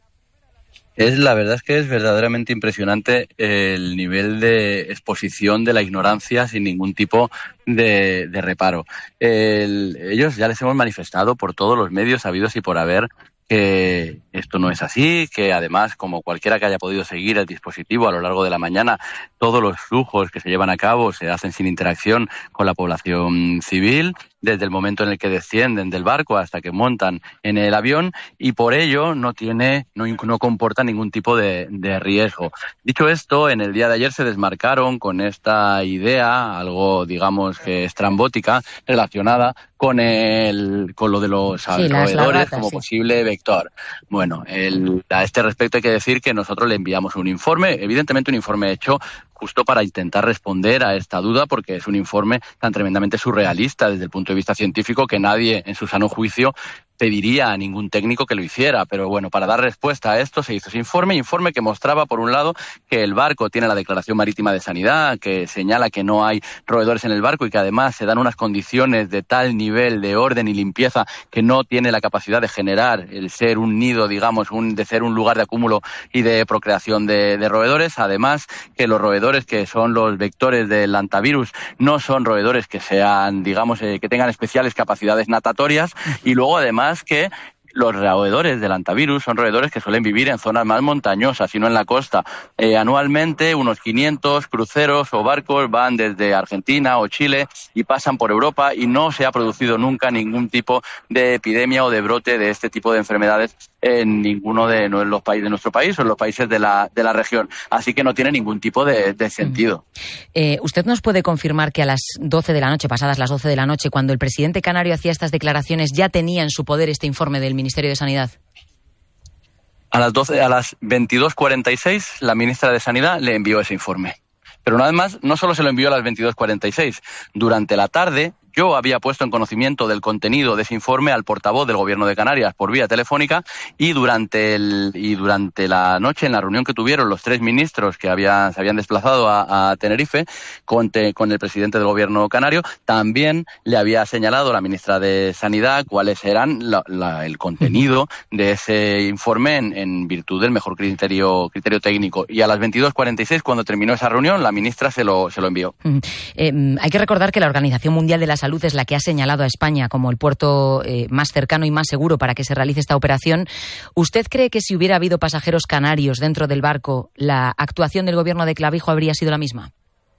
Es, la verdad es que es verdaderamente impresionante el nivel de exposición de la ignorancia sin ningún tipo de, de reparo. El, ellos ya les hemos manifestado por todos los medios habidos y por haber que esto no es así, que además, como cualquiera que haya podido seguir el dispositivo a lo largo de la mañana, todos los flujos que se llevan a cabo se hacen sin interacción con la población civil, desde el momento en el que descienden del barco hasta que montan en el avión, y por ello no tiene, no, no comporta ningún tipo de, de riesgo. Dicho esto, en el día de ayer se desmarcaron con esta idea, algo digamos que estrambótica, relacionada con el con lo de los sí, roedores como sí. posible vector. Bueno, el, a este respecto hay que decir que nosotros le enviamos un informe, evidentemente un informe hecho justo para intentar responder a esta duda, porque es un informe tan tremendamente surrealista desde el punto de vista científico que nadie en su sano juicio pediría a ningún técnico que lo hiciera. Pero bueno, para dar respuesta a esto se hizo ese informe, informe que mostraba, por un lado, que el barco tiene la Declaración Marítima de Sanidad, que señala que no hay roedores en el barco y que además se dan unas condiciones de tal nivel de orden y limpieza que no tiene la capacidad de generar el ser un nido, digamos, un, de ser un lugar de acúmulo y de procreación de, de roedores. Además, que los roedores que son los vectores del hantavirus no son roedores que sean, digamos, eh, que tengan especiales capacidades natatorias, y luego además que los roedores del hantavirus son roedores que suelen vivir en zonas más montañosas y no en la costa. Eh, anualmente unos quinientos cruceros o barcos van desde Argentina o Chile y pasan por Europa, y no se ha producido nunca ningún tipo de epidemia o de brote de este tipo de enfermedades en ninguno de los países de nuestro país o en los países de la, de la región. Así que no tiene ningún tipo de, de sentido. Eh, ¿Usted nos puede confirmar que a las doce de la noche, pasadas las doce de la noche, cuando el presidente canario hacía estas declaraciones, ya tenía en su poder este informe del Ministerio de Sanidad? A las doce, a las veintidós cuarenta y seis, la ministra de Sanidad le envió ese informe. Pero además, no solo se lo envió a las veintidós cuarenta y seis. Durante la tarde yo había puesto en conocimiento del contenido de ese informe al portavoz del Gobierno de Canarias por vía telefónica y durante el y durante la noche, en la reunión que tuvieron los tres ministros que habían, se habían desplazado a, a Tenerife con, te, con el presidente del Gobierno canario, también le había señalado la ministra de Sanidad cuáles eran la, la, el contenido de ese informe en, en virtud del mejor criterio, criterio técnico. Y a las veintidós cuarenta y seis, cuando terminó esa reunión, la ministra se lo, se lo envió. Mm. Eh, hay que recordar que la Organización Mundial de la Salud es la que ha señalado a España como el puerto eh, más cercano y más seguro para que se realice esta operación. ¿Usted cree que si hubiera habido pasajeros canarios dentro del barco, la actuación del gobierno de Clavijo habría sido la misma?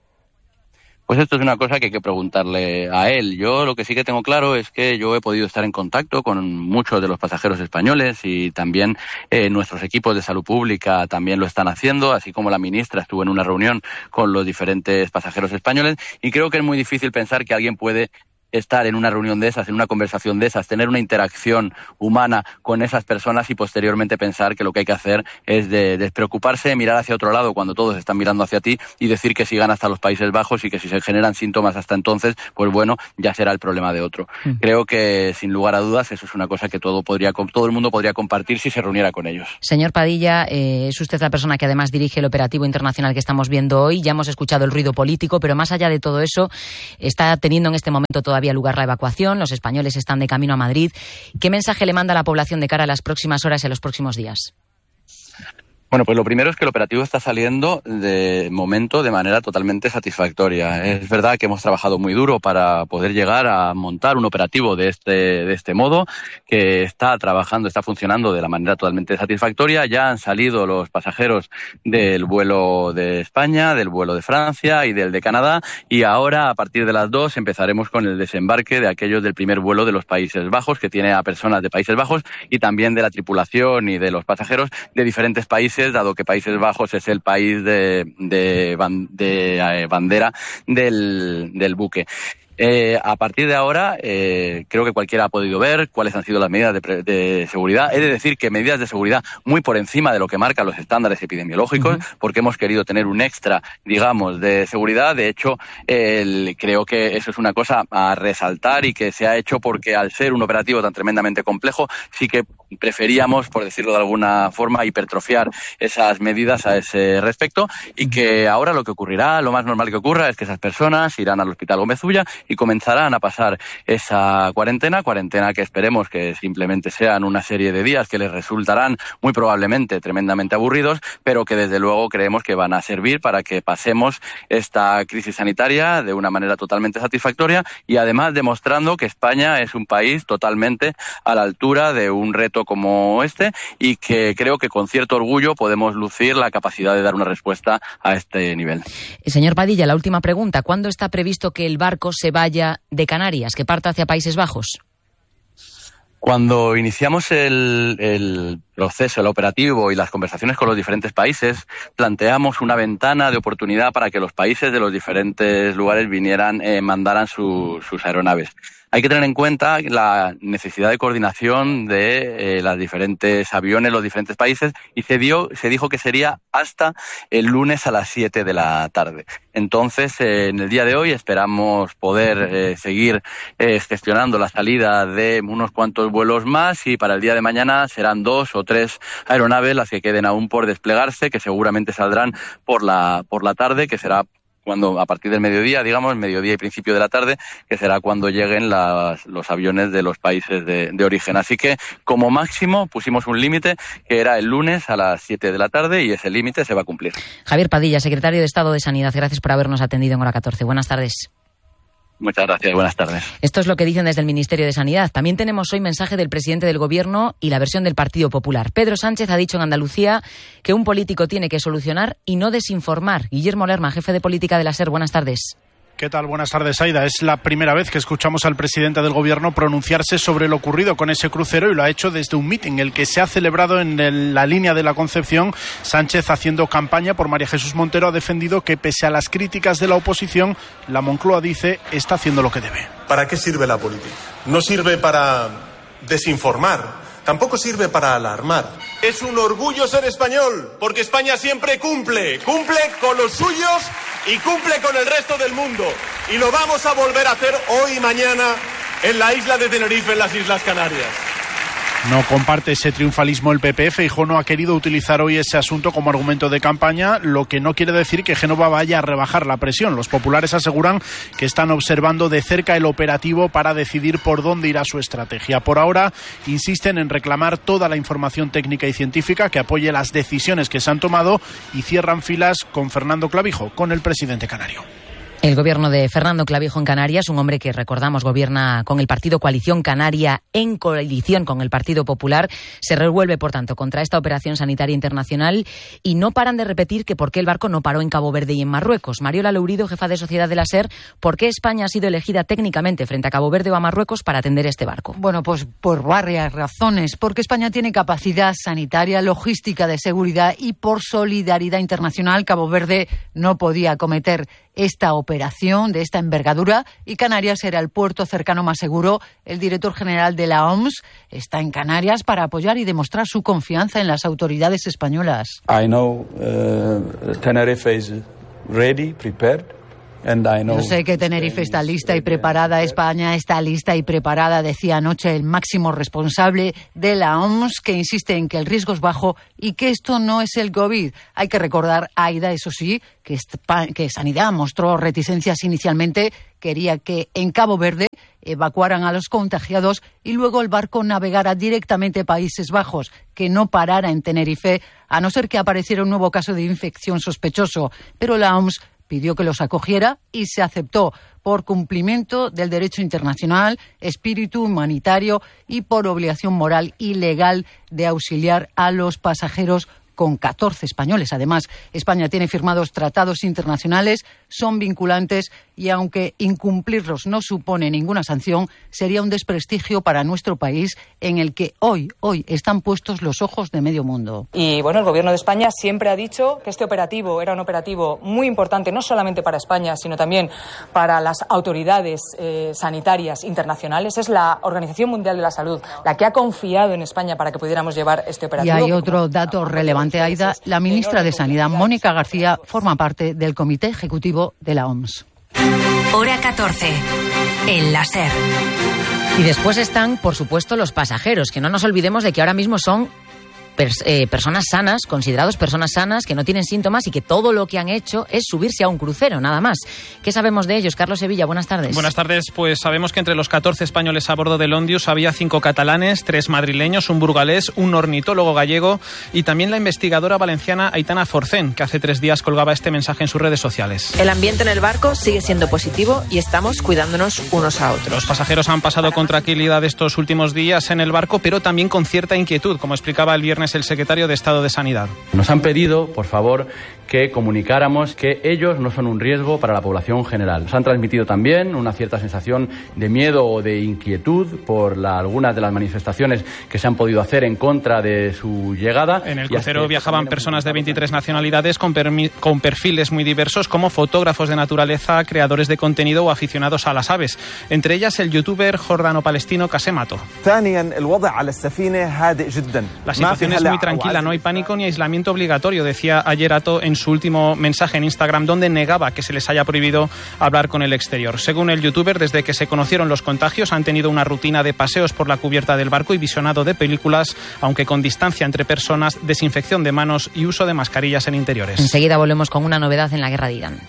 Pues esto es una cosa que hay que preguntarle a él. Yo lo que sí que tengo claro es que yo he podido estar en contacto con muchos de los pasajeros españoles y también eh, nuestros equipos de salud pública también lo están haciendo, así como la ministra estuvo en una reunión con los diferentes pasajeros españoles, y creo que es muy difícil pensar que alguien puede estar en una reunión de esas, en una conversación de esas, tener una interacción humana con esas personas y posteriormente pensar que lo que hay que hacer es de despreocuparse, mirar hacia otro lado cuando todos están mirando hacia ti y decir que sigan hasta los Países Bajos y que si se generan síntomas hasta entonces, pues bueno, ya será el problema de otro. Mm. Creo que sin lugar a dudas eso es una cosa que todo podría, todo el mundo podría compartir si se reuniera con ellos. Señor Padilla, eh, es usted la persona que además dirige el operativo internacional que estamos viendo hoy. Ya hemos escuchado el ruido político, pero más allá de todo eso, está teniendo en este momento todavía había lugar la evacuación, los españoles están de camino a Madrid. ¿Qué mensaje le manda a la población de cara a las próximas horas y a los próximos días? Bueno, pues lo primero es que el operativo está saliendo de momento de manera totalmente satisfactoria. Es verdad que hemos trabajado muy duro para poder llegar a montar un operativo de este, de este modo, que está trabajando, está funcionando de la manera totalmente satisfactoria. Ya han salido los pasajeros del vuelo de España, del vuelo de Francia y del de Canadá, y ahora a partir de las dos empezaremos con el desembarque de aquellos del primer vuelo de los Países Bajos, que tiene a personas de Países Bajos y también de la tripulación y de los pasajeros de diferentes países, dado que Países Bajos es el país de, de, de, de bandera del, del buque. Eh, a partir de ahora, eh, creo que cualquiera ha podido ver cuáles han sido las medidas de, de seguridad. He de decir que medidas de seguridad muy por encima de lo que marcan los estándares epidemiológicos, uh-huh. porque hemos querido tener un extra, digamos, de seguridad. De hecho, el, creo que eso es una cosa a resaltar y que se ha hecho porque al ser un operativo tan tremendamente complejo, sí que preferíamos, por decirlo de alguna forma, hipertrofiar esas medidas a ese respecto, y que ahora lo que ocurrirá, lo más normal que ocurra, es que esas personas irán al Hospital Gómez Ulla y comenzarán a pasar esa cuarentena, cuarentena que esperemos que simplemente sean una serie de días que les resultarán muy probablemente tremendamente aburridos, pero que desde luego creemos que van a servir para que pasemos esta crisis sanitaria de una manera totalmente satisfactoria y además demostrando que España es un país totalmente a la altura de un reto como este y que creo que con cierto orgullo podemos lucir la capacidad de dar una respuesta a este nivel. Señor Padilla, la última pregunta. ¿Cuándo está previsto que el barco se vaya de Canarias, que parta hacia Países Bajos? Cuando iniciamos el, el proceso, el operativo y las conversaciones con los diferentes países, planteamos una ventana de oportunidad para que los países de los diferentes lugares vinieran, eh, mandaran su, sus aeronaves. Hay que tener en cuenta la necesidad de coordinación de eh, los diferentes aviones, los diferentes países, y se dio, se dijo que sería hasta el lunes a las siete de la tarde. Entonces, eh, en el día de hoy esperamos poder eh, seguir eh, gestionando la salida de unos cuantos vuelos más, y para el día de mañana serán dos o tres aeronaves las que queden aún por desplegarse, que seguramente saldrán por la, por la tarde, que será cuando a partir del mediodía, digamos, mediodía y principio de la tarde, que será cuando lleguen las, los aviones de los países de, de origen. Así que, como máximo, pusimos un límite que era el lunes a las siete de la tarde y ese límite se va a cumplir. Javier Padilla, secretario de Estado de Sanidad, gracias por habernos atendido en Hora catorce. Buenas tardes. Muchas gracias, buenas tardes. Esto es lo que dicen desde el Ministerio de Sanidad. También tenemos hoy mensaje del presidente del Gobierno y la versión del Partido Popular. Pedro Sánchez ha dicho en Andalucía que un político tiene que solucionar y no desinformar. Guillermo Lerma, jefe de política de la SER, buenas tardes. ¿Qué tal? Buenas tardes, Aida. Es la primera vez que escuchamos al presidente del Gobierno pronunciarse sobre lo ocurrido con ese crucero, y lo ha hecho desde un mitin, el que se ha celebrado en el, la línea de la Concepción. Sánchez, haciendo campaña por María Jesús Montero, ha defendido que, pese a las críticas de la oposición, la Moncloa, dice, está haciendo lo que debe. ¿Para qué sirve la política? No sirve para desinformar, tampoco sirve para alarmar. Es un orgullo ser español, porque España siempre cumple, cumple con los suyos y cumple con el resto del mundo. Y lo vamos a volver a hacer hoy y mañana en la isla de Tenerife, en las Islas Canarias. No comparte ese triunfalismo el P P. Feijóo no ha querido utilizar hoy ese asunto como argumento de campaña, lo que no quiere decir que Génova vaya a rebajar la presión. Los populares aseguran que están observando de cerca el operativo para decidir por dónde irá su estrategia. Por ahora, insisten en reclamar toda la información técnica y científica que apoye las decisiones que se han tomado y cierran filas con Fernando Clavijo, con el presidente canario. El gobierno de Fernando Clavijo en Canarias, un hombre que, recordamos, gobierna con el partido Coalición Canaria en coalición con el Partido Popular, se revuelve, por tanto, contra esta operación sanitaria internacional y no paran de repetir que por qué el barco no paró en Cabo Verde y en Marruecos. Mariola Lourido, jefa de sociedad de la SER, ¿por qué España ha sido elegida técnicamente frente a Cabo Verde o a Marruecos para atender este barco? Bueno, pues por varias razones. Porque España tiene capacidad sanitaria, logística de seguridad y por solidaridad internacional Cabo Verde no podía acometer esta operación de esta envergadura y Canarias era el puerto cercano más seguro. El director general de la O M S está en Canarias para apoyar y demostrar su confianza en las autoridades españolas. I know uh, Tenerife is ready, prepared. Yo sé que Tenerife está lista y preparada, España está lista y preparada, decía anoche el máximo responsable de la O M S, que insiste en que el riesgo es bajo y que esto no es el COVID. Hay que recordar, Aida, eso sí, que, Espa- que Sanidad mostró reticencias inicialmente, quería que en Cabo Verde evacuaran a los contagiados y luego el barco navegara directamente a Países Bajos, que no parara en Tenerife, a no ser que apareciera un nuevo caso de infección sospechoso. Pero la O M S pidió que los acogiera y se aceptó por cumplimiento del derecho internacional, espíritu humanitario y por obligación moral y legal de auxiliar a los pasajeros con catorce españoles. Además, España tiene firmados tratados internacionales, son vinculantes y aunque incumplirlos no supone ninguna sanción, sería un desprestigio para nuestro país en el que hoy, hoy están puestos los ojos de medio mundo. Y bueno, el Gobierno de España siempre ha dicho que este operativo era un operativo muy importante, no solamente para España, sino también para las autoridades eh, sanitarias internacionales. Es la Organización Mundial de la Salud la que ha confiado en España para que pudiéramos llevar este operativo. Y hay otro dato relevante, Aida. La ministra de Sanidad, Mónica García, forma parte del Comité Ejecutivo de la O M S. Hora catorce. En la SER. Y después están, por supuesto, los pasajeros, que no nos olvidemos de que ahora mismo son pers- eh, personas sanas, considerados personas sanas, que no tienen síntomas y que todo lo que han hecho es subirse a un crucero, nada más. ¿Qué sabemos de ellos? Carlos Sevilla, buenas tardes. Buenas tardes. Pues sabemos que entre los catorce españoles a bordo del Ondius había cinco catalanes, tres madrileños, un burgalés, un ornitólogo gallego y también la investigadora valenciana Aitana Forcén, que hace tres días colgaba este mensaje en sus redes sociales. El ambiente en el barco sigue siendo positivo y estamos cuidándonos unos a otros. Los pasajeros han pasado con tranquilidad estos últimos días en el barco, pero también con cierta inquietud, como explicaba el viernes el secretario de Estado de Sanidad. Nos han pedido, por favor, que comunicáramos que ellos no son un riesgo para la población general. Nos han transmitido también una cierta sensación de miedo o de inquietud por la, algunas de las manifestaciones que se han podido hacer en contra de su llegada. En el crucero viajaban personas de veintitrés nacionalidades con, permi- con perfiles muy diversos, como fotógrafos de naturaleza, creadores de contenido o aficionados a las aves. Entre ellas el youtuber jordano-palestino Casemato. La situación es muy tranquila, no hay pánico ni aislamiento obligatorio, decía ayer Ato en su último mensaje en Instagram, donde negaba que se les haya prohibido hablar con el exterior. Según el youtuber, desde que se conocieron los contagios han tenido una rutina de paseos por la cubierta del barco y visionado de películas, aunque con distancia entre personas, desinfección de manos y uso de mascarillas en interiores. Enseguida volvemos con una novedad en la guerra de Irán.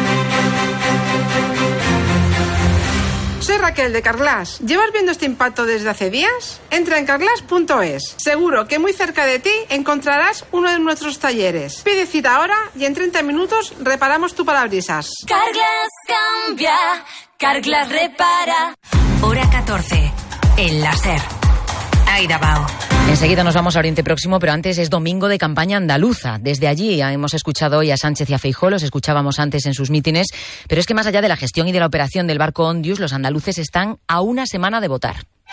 Soy Raquel de Carglass. ¿Llevas viendo este impacto desde hace días? Entra en carglass punto es. Seguro que muy cerca de ti encontrarás uno de nuestros talleres. Pide cita ahora y en treinta minutos reparamos tu parabrisas. Carglass cambia, Carglass repara. Hora catorce. En la SER. Aida Bao. Enseguida nos vamos a Oriente Próximo, pero antes es domingo de campaña andaluza. Desde allí hemos escuchado hoy a Sánchez y a Feijóo, los escuchábamos antes en sus mítines, pero es que más allá de la gestión y de la operación del barco Ondius, los andaluces están a una semana de votar.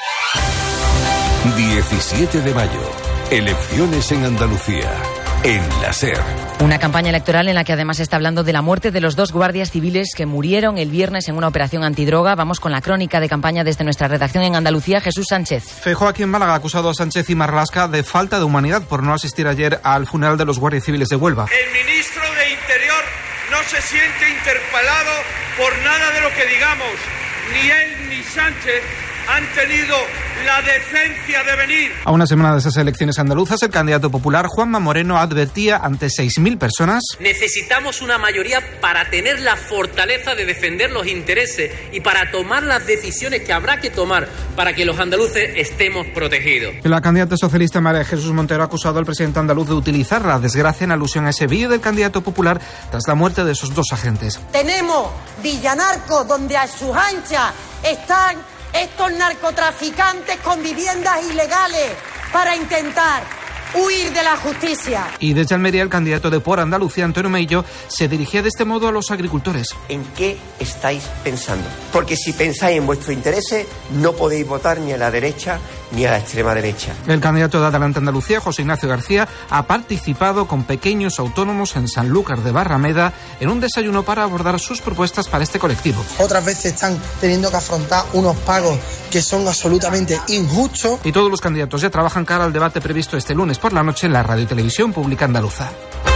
diecisiete de mayo. Elecciones en Andalucía. En la SER. Una campaña electoral en la que además se está hablando de la muerte de los dos guardias civiles que murieron el viernes en una operación antidroga. Vamos con la crónica de campaña desde nuestra redacción en Andalucía, Jesús Sánchez. Feijóo aquí en Málaga ha acusado a Sánchez y Marlaska de falta de humanidad por no asistir ayer al funeral de los guardias civiles de Huelva. El ministro de Interior no se siente interpelado por nada de lo que digamos. Ni él ni Sánchez han tenido la decencia de venir. A una semana de esas elecciones andaluzas, el candidato popular Juanma Moreno advertía ante seis mil personas: necesitamos una mayoría para tener la fortaleza de defender los intereses y para tomar las decisiones que habrá que tomar para que los andaluces estemos protegidos. La candidata socialista María Jesús Montero ha acusado al presidente andaluz de utilizar la desgracia en alusión a ese vídeo del candidato popular tras la muerte de esos dos agentes. Tenemos villanarcos donde a sus anchas están estos narcotraficantes con viviendas ilegales para intentar huir de la justicia. Y desde Almería, el candidato de Por Andalucía, Antonio Meillo, se dirigía de este modo a los agricultores. ¿En qué estáis pensando? Porque si pensáis en vuestros intereses, no podéis votar ni a la derecha ni a la extrema derecha. El candidato de Adelante Andalucía, José Ignacio García, ha participado con pequeños autónomos en Sanlúcar de Barrameda en un desayuno para abordar sus propuestas para este colectivo. Otras veces están teniendo que afrontar unos pagos que son absolutamente injustos. Y todos los candidatos ya trabajan cara al debate previsto este lunes por la noche en la Radio y Televisión Pública Andaluza.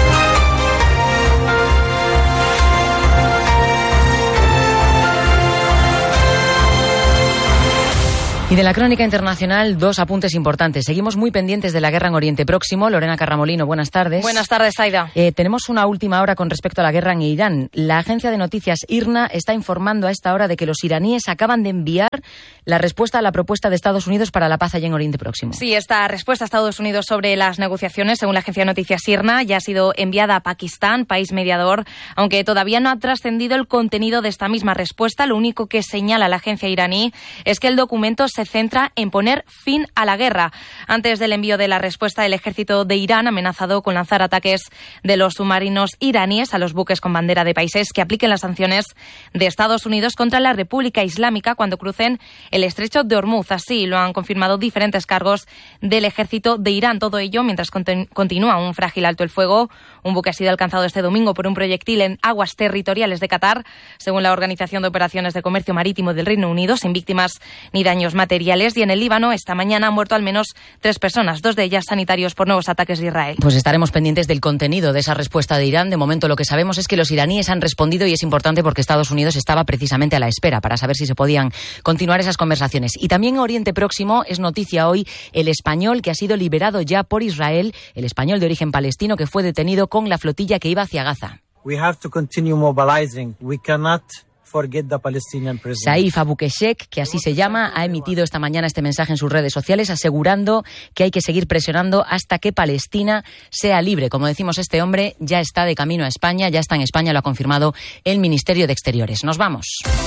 Y de la crónica internacional, dos apuntes importantes. Seguimos muy pendientes de la guerra en Oriente Próximo. Lorena Carramolino, buenas tardes. Buenas tardes, Aida. Eh, tenemos una última hora con respecto a la guerra en Irán. La agencia de noticias I R N A está informando a esta hora de que los iraníes acaban de enviar la respuesta a la propuesta de Estados Unidos para la paz allá en Oriente Próximo. Sí, esta respuesta a Estados Unidos sobre las negociaciones, según la agencia de noticias I R N A, ya ha sido enviada a Pakistán, país mediador, aunque todavía no ha trascendido el contenido de esta misma respuesta. Lo único que señala la agencia iraní es que el documento se se centra en poner fin a la guerra. Antes del envío de la respuesta, el ejército de Irán ha amenazado con lanzar ataques de los submarinos iraníes a los buques con bandera de países que apliquen las sanciones de Estados Unidos contra la República Islámica cuando crucen el estrecho de Hormuz. Así lo han confirmado diferentes cargos del ejército de Irán. Todo ello mientras continu- continúa un frágil alto el fuego. Un buque ha sido alcanzado este domingo por un proyectil en aguas territoriales de Qatar, según la Organización de Operaciones de Comercio Marítimo del Reino Unido, sin víctimas ni daños materiales. Y en el Líbano, esta mañana han muerto al menos tres personas, dos de ellas sanitarios por nuevos ataques de Israel. Pues estaremos pendientes del contenido de esa respuesta de Irán. De momento lo que sabemos es que los iraníes han respondido y es importante porque Estados Unidos estaba precisamente a la espera para saber si se podían continuar esas conversaciones. Y también en Oriente Próximo es noticia hoy el español que ha sido liberado ya por Israel, el español de origen palestino que fue detenido con la flotilla que iba hacia Gaza. We have to continue mobilizing. We cannot forget the Palestinian prisoners. Saif Abukeshek, que así se llama, ha emitido esta mañana este mensaje en sus redes sociales asegurando que hay que seguir presionando hasta que Palestina sea libre. Como decimos, este hombre ya está de camino a España, ya está en España, lo ha confirmado el Ministerio de Exteriores. Nos vamos.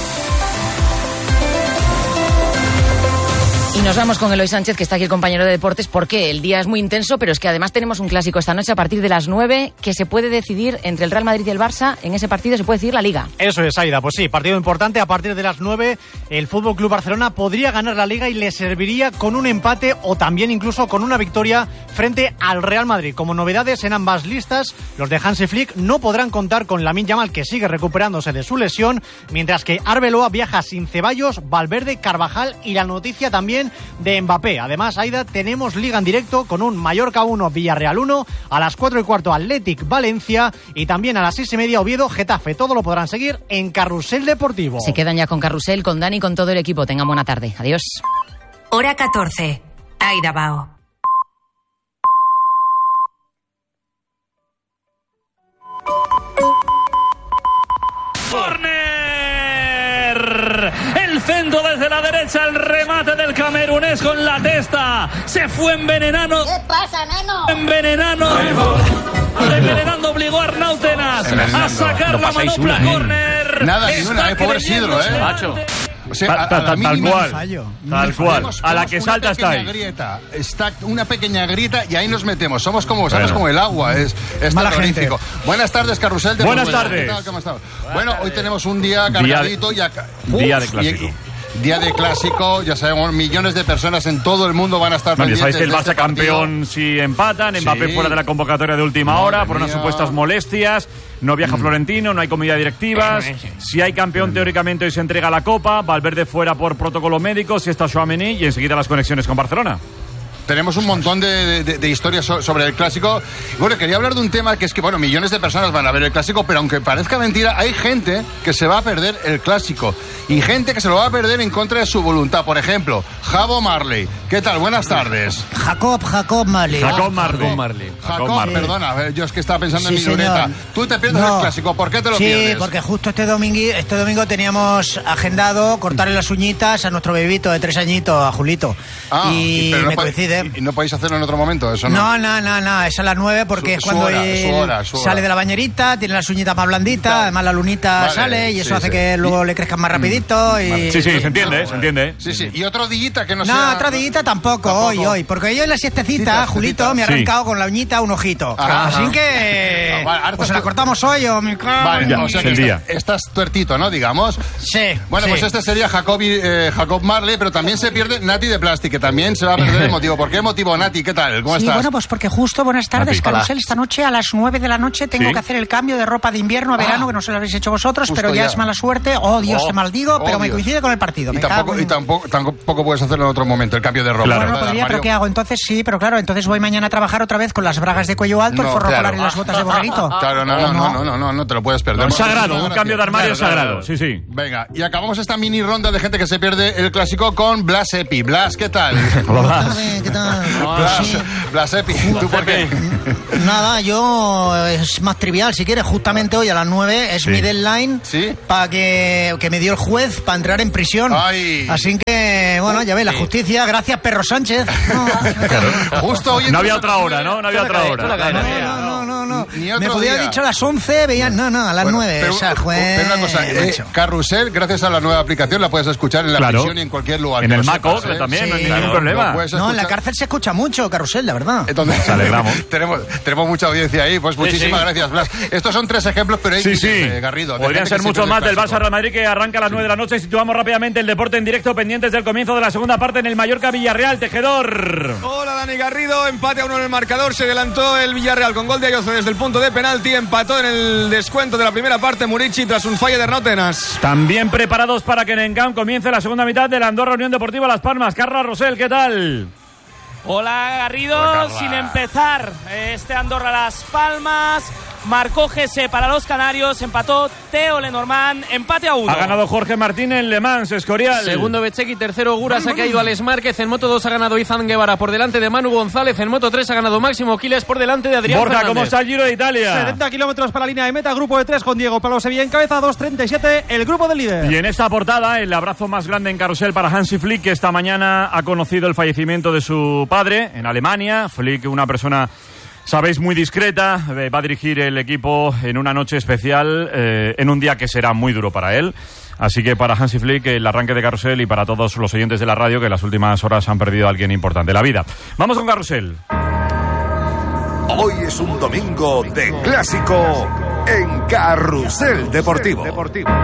Y nos vamos con Eloy Sánchez, que está aquí el compañero de deportes, porque el día es muy intenso, pero es que además tenemos un clásico esta noche a partir de las nueve, que se puede decidir entre el Real Madrid y el Barça. En ese partido se puede decidir la Liga. Eso es, Aida. Pues sí, partido importante. A partir de las nueve, el F C Barcelona podría ganar la Liga y le serviría con un empate o también incluso con una victoria frente al Real Madrid. Como novedades en ambas listas, los de Hansi Flick no podrán contar con Lamine Yamal, que sigue recuperándose de su lesión, mientras que Arbeloa viaja sin Ceballos, Valverde, Carvajal y la noticia también de Mbappé. Además, Aida, tenemos Liga en directo con un Mallorca uno, Villarreal uno, a las cuatro y cuarto Athletic Valencia y también a las seis y media Oviedo Getafe. Todo lo podrán seguir en Carrusel Deportivo. Se quedan ya con Carrusel, con Dani y con todo el equipo. Tengan buena tarde. Adiós. Hora catorce. Aida Bao. El centro desde la derecha, el remate del camerunés con la testa. Se fue envenenando. ¿Qué pasa, neno? Envenenando. Envenenando obligó a Arnautenas a sacar la manopla córner. Nada, ni una, eh, pobre Isidro, eh. Macho. O sea, a, a la tal mínima cual, fallo. tal cual. A la que salta está ahí. Grieta, está una pequeña grieta y ahí nos metemos. Somos como, sabes, bueno. como el agua. Es, es terrorífico. Buenas tardes, Carrusel. De Buenas tardes. ¿Cómo estás? Bueno, hoy tenemos un día cargadito. Día, y día de clásico. Y, Día de clásico, ya sabemos, millones de personas en todo el mundo van a estar pendientes. Sabéis que el Barça este campeón si empatan, Mbappé sí. fuera de la convocatoria de última Madre hora por mía. unas supuestas molestias, no viaja mm. Florentino, no hay comida directivas, si hay campeón mm. teóricamente hoy se entrega la Copa, Valverde fuera por protocolo médico, si está Tchouaméni y enseguida las conexiones con Barcelona. tenemos un montón de, de, de historias so, sobre el clásico. Bueno, quería hablar de un tema que es que, bueno, millones de personas van a ver el clásico, pero aunque parezca mentira, hay gente que se va a perder el clásico y gente que se lo va a perder en contra de su voluntad. Por ejemplo, Jabo Marley. ¿Qué tal? Buenas tardes. Jacob, Jacob Marley. Jacob Marley. Jacob Marley. Jacob, Jacob Marley. Perdona, a ver, yo es que estaba pensando Sí, en mi señor. luneta. Tú te pierdes No. el clásico, ¿por qué te lo sí, pierdes? Sí, porque justo este domingo, este domingo teníamos agendado cortarle las uñitas a nuestro bebito de tres añitos, a Julito. Ah, y pero no me po- coincide. ¿Y no podéis hacerlo en otro momento? Eso no. No, no, no, no, es a las nueve porque Su- es cuando su hora, él su hora, su hora. sale de la bañerita, tiene las uñitas más blanditas, además la lunita Vale, sale y eso sí, hace sí. que luego le crezcan más rapidito. Y... Sí, sí, se entiende, se entiende. Sí, sí. Y otro dillita que no, No, sea... otra diguita tampoco, hoy, hoy. Porque yo en la siestecita, Julito, me ha Sí. arrancado con la uñita un ojito. Ajá. Así que... Ah, vale, ahora pues estás la tú- cortamos hoy o mi Vale, Ya, o sea es que el está- día. estás tuertito, ¿no? Digamos. Sí. Bueno, sí. pues este sería Jacobi, eh, Jacob Marley, pero también se pierde Nati de Plastic, que también se va a perder el motivo. ¿Por qué motivo, Nati? ¿Qué tal? ¿Cómo Sí, estás? bueno, pues porque justo, buenas tardes, Nati, Carrusel. hola. Esta noche a las nueve de la noche tengo ¿Sí? que hacer el cambio de ropa de invierno a verano, Ah. que no se lo habéis hecho vosotros, Justo pero ya, ya. es mala suerte. Oh, Dios, Oh, te maldigo, oh, pero me Dios. coincide con el partido. Y Me tampoco, cago en- y tampoco, tampoco puedes hacerlo en otro momento, el cambio de ropa. Bueno, ¿verdad, podría, pero Mario? ¿qué hago? Entonces sí, pero claro, entonces voy mañana a trabajar otra vez con las bragas de cuello alto, el No, forro claro. polar y las botas de borreguito. Claro, no, no, no, no, no, no, no te lo puedes perder. No, es sagrado, Muchísimas un gracias. cambio de armario Claro, sagrado, claro. sí, sí. Venga, y acabamos esta mini ronda de gente que se pierde el clásico con Blas Epi. Blas, ¿qué tal? Blas. ¿Qué tal? Blas, Sí. Blas Epi, ¿tú por qué? Nada, yo es más trivial, si quieres, justamente hoy a las nueve es Sí. mi deadline ¿Sí? para que, que me dio el juez para entrar en prisión. Ay. Así que, bueno, ya ves, la justicia, gracias Perro Sánchez. Justo hoy en No había tu- otra hora, ¿no? No había otra hora. No, no, no, no. Ni Me otro podía día. haber dicho a las once, veían, no, no, a las Bueno, nueve. pero, o sea, juez, pero una cosa, eh, macho. Carrusel, gracias a la nueva aplicación, la puedes escuchar en la Claro. prisión y en cualquier lugar. En que el lo Mac sepas, O S ¿eh? también, no hay Sí, ningún claro, problema. lo puedes No, en la escuchar. cárcel se escucha mucho, Carrusel, la verdad. Entonces, Nos alegramos. tenemos, tenemos mucha audiencia ahí, pues muchísimas sí. gracias, Blas. Estos son tres ejemplos, pero hay Sí, miles, sí. eh, Garrido. de Podrían gente ser que se muchos pierde más el del clásico. Barça Real Madrid que arranca a las nueve de la noche. Situamos rápidamente el deporte en directo, pendientes del comienzo de la segunda parte en el Mallorca Villarreal. Tejedor. Hola Dani Garrido, empate a uno en el marcador, se adelantó el Villarreal con gol de Ayoce desde el punto de penalti, empató en el descuento de la primera parte Murici tras un fallo de Rótenas. También preparados para que en Encamp comience la segunda mitad de la Andorra Unión Deportiva Las Palmas. Carla Rosell, ¿qué tal? Hola Garrido, Hola, Carla. sin empezar este Andorra Las Palmas, marcó Gese para los canarios, empató Teo Lenormand, empate a uno. Ha ganado Jorge Martín en Le Mans, Escorial. Segundo Bechequi, tercero Guras, ha caído Alex Márquez, en Moto dos ha ganado Izan Guevara por delante de Manu González, en Moto tres ha ganado Máximo Quiles por delante de Adrián Borja, Fernández. ¿cómo está el Giro de Italia? setenta kilómetros para la línea de meta, grupo de tres con Diego Pablo Sevilla en cabeza, dos treinta y siete, el grupo del líder. Y en esta portada, el abrazo más grande en carrusel para Hansi Flick, que esta mañana ha conocido el fallecimiento de su padre en Alemania. Flick, una persona, sabéis, muy discreta, eh, va a dirigir el equipo en una noche especial, eh, en un día que será muy duro para él. Así que para Hansi Flick, el arranque de carrusel, y para todos los oyentes de la radio que en las últimas horas han perdido a alguien importante en la vida. Vamos con carrusel. Hoy es un domingo de clásico en Carrusel Deportivo.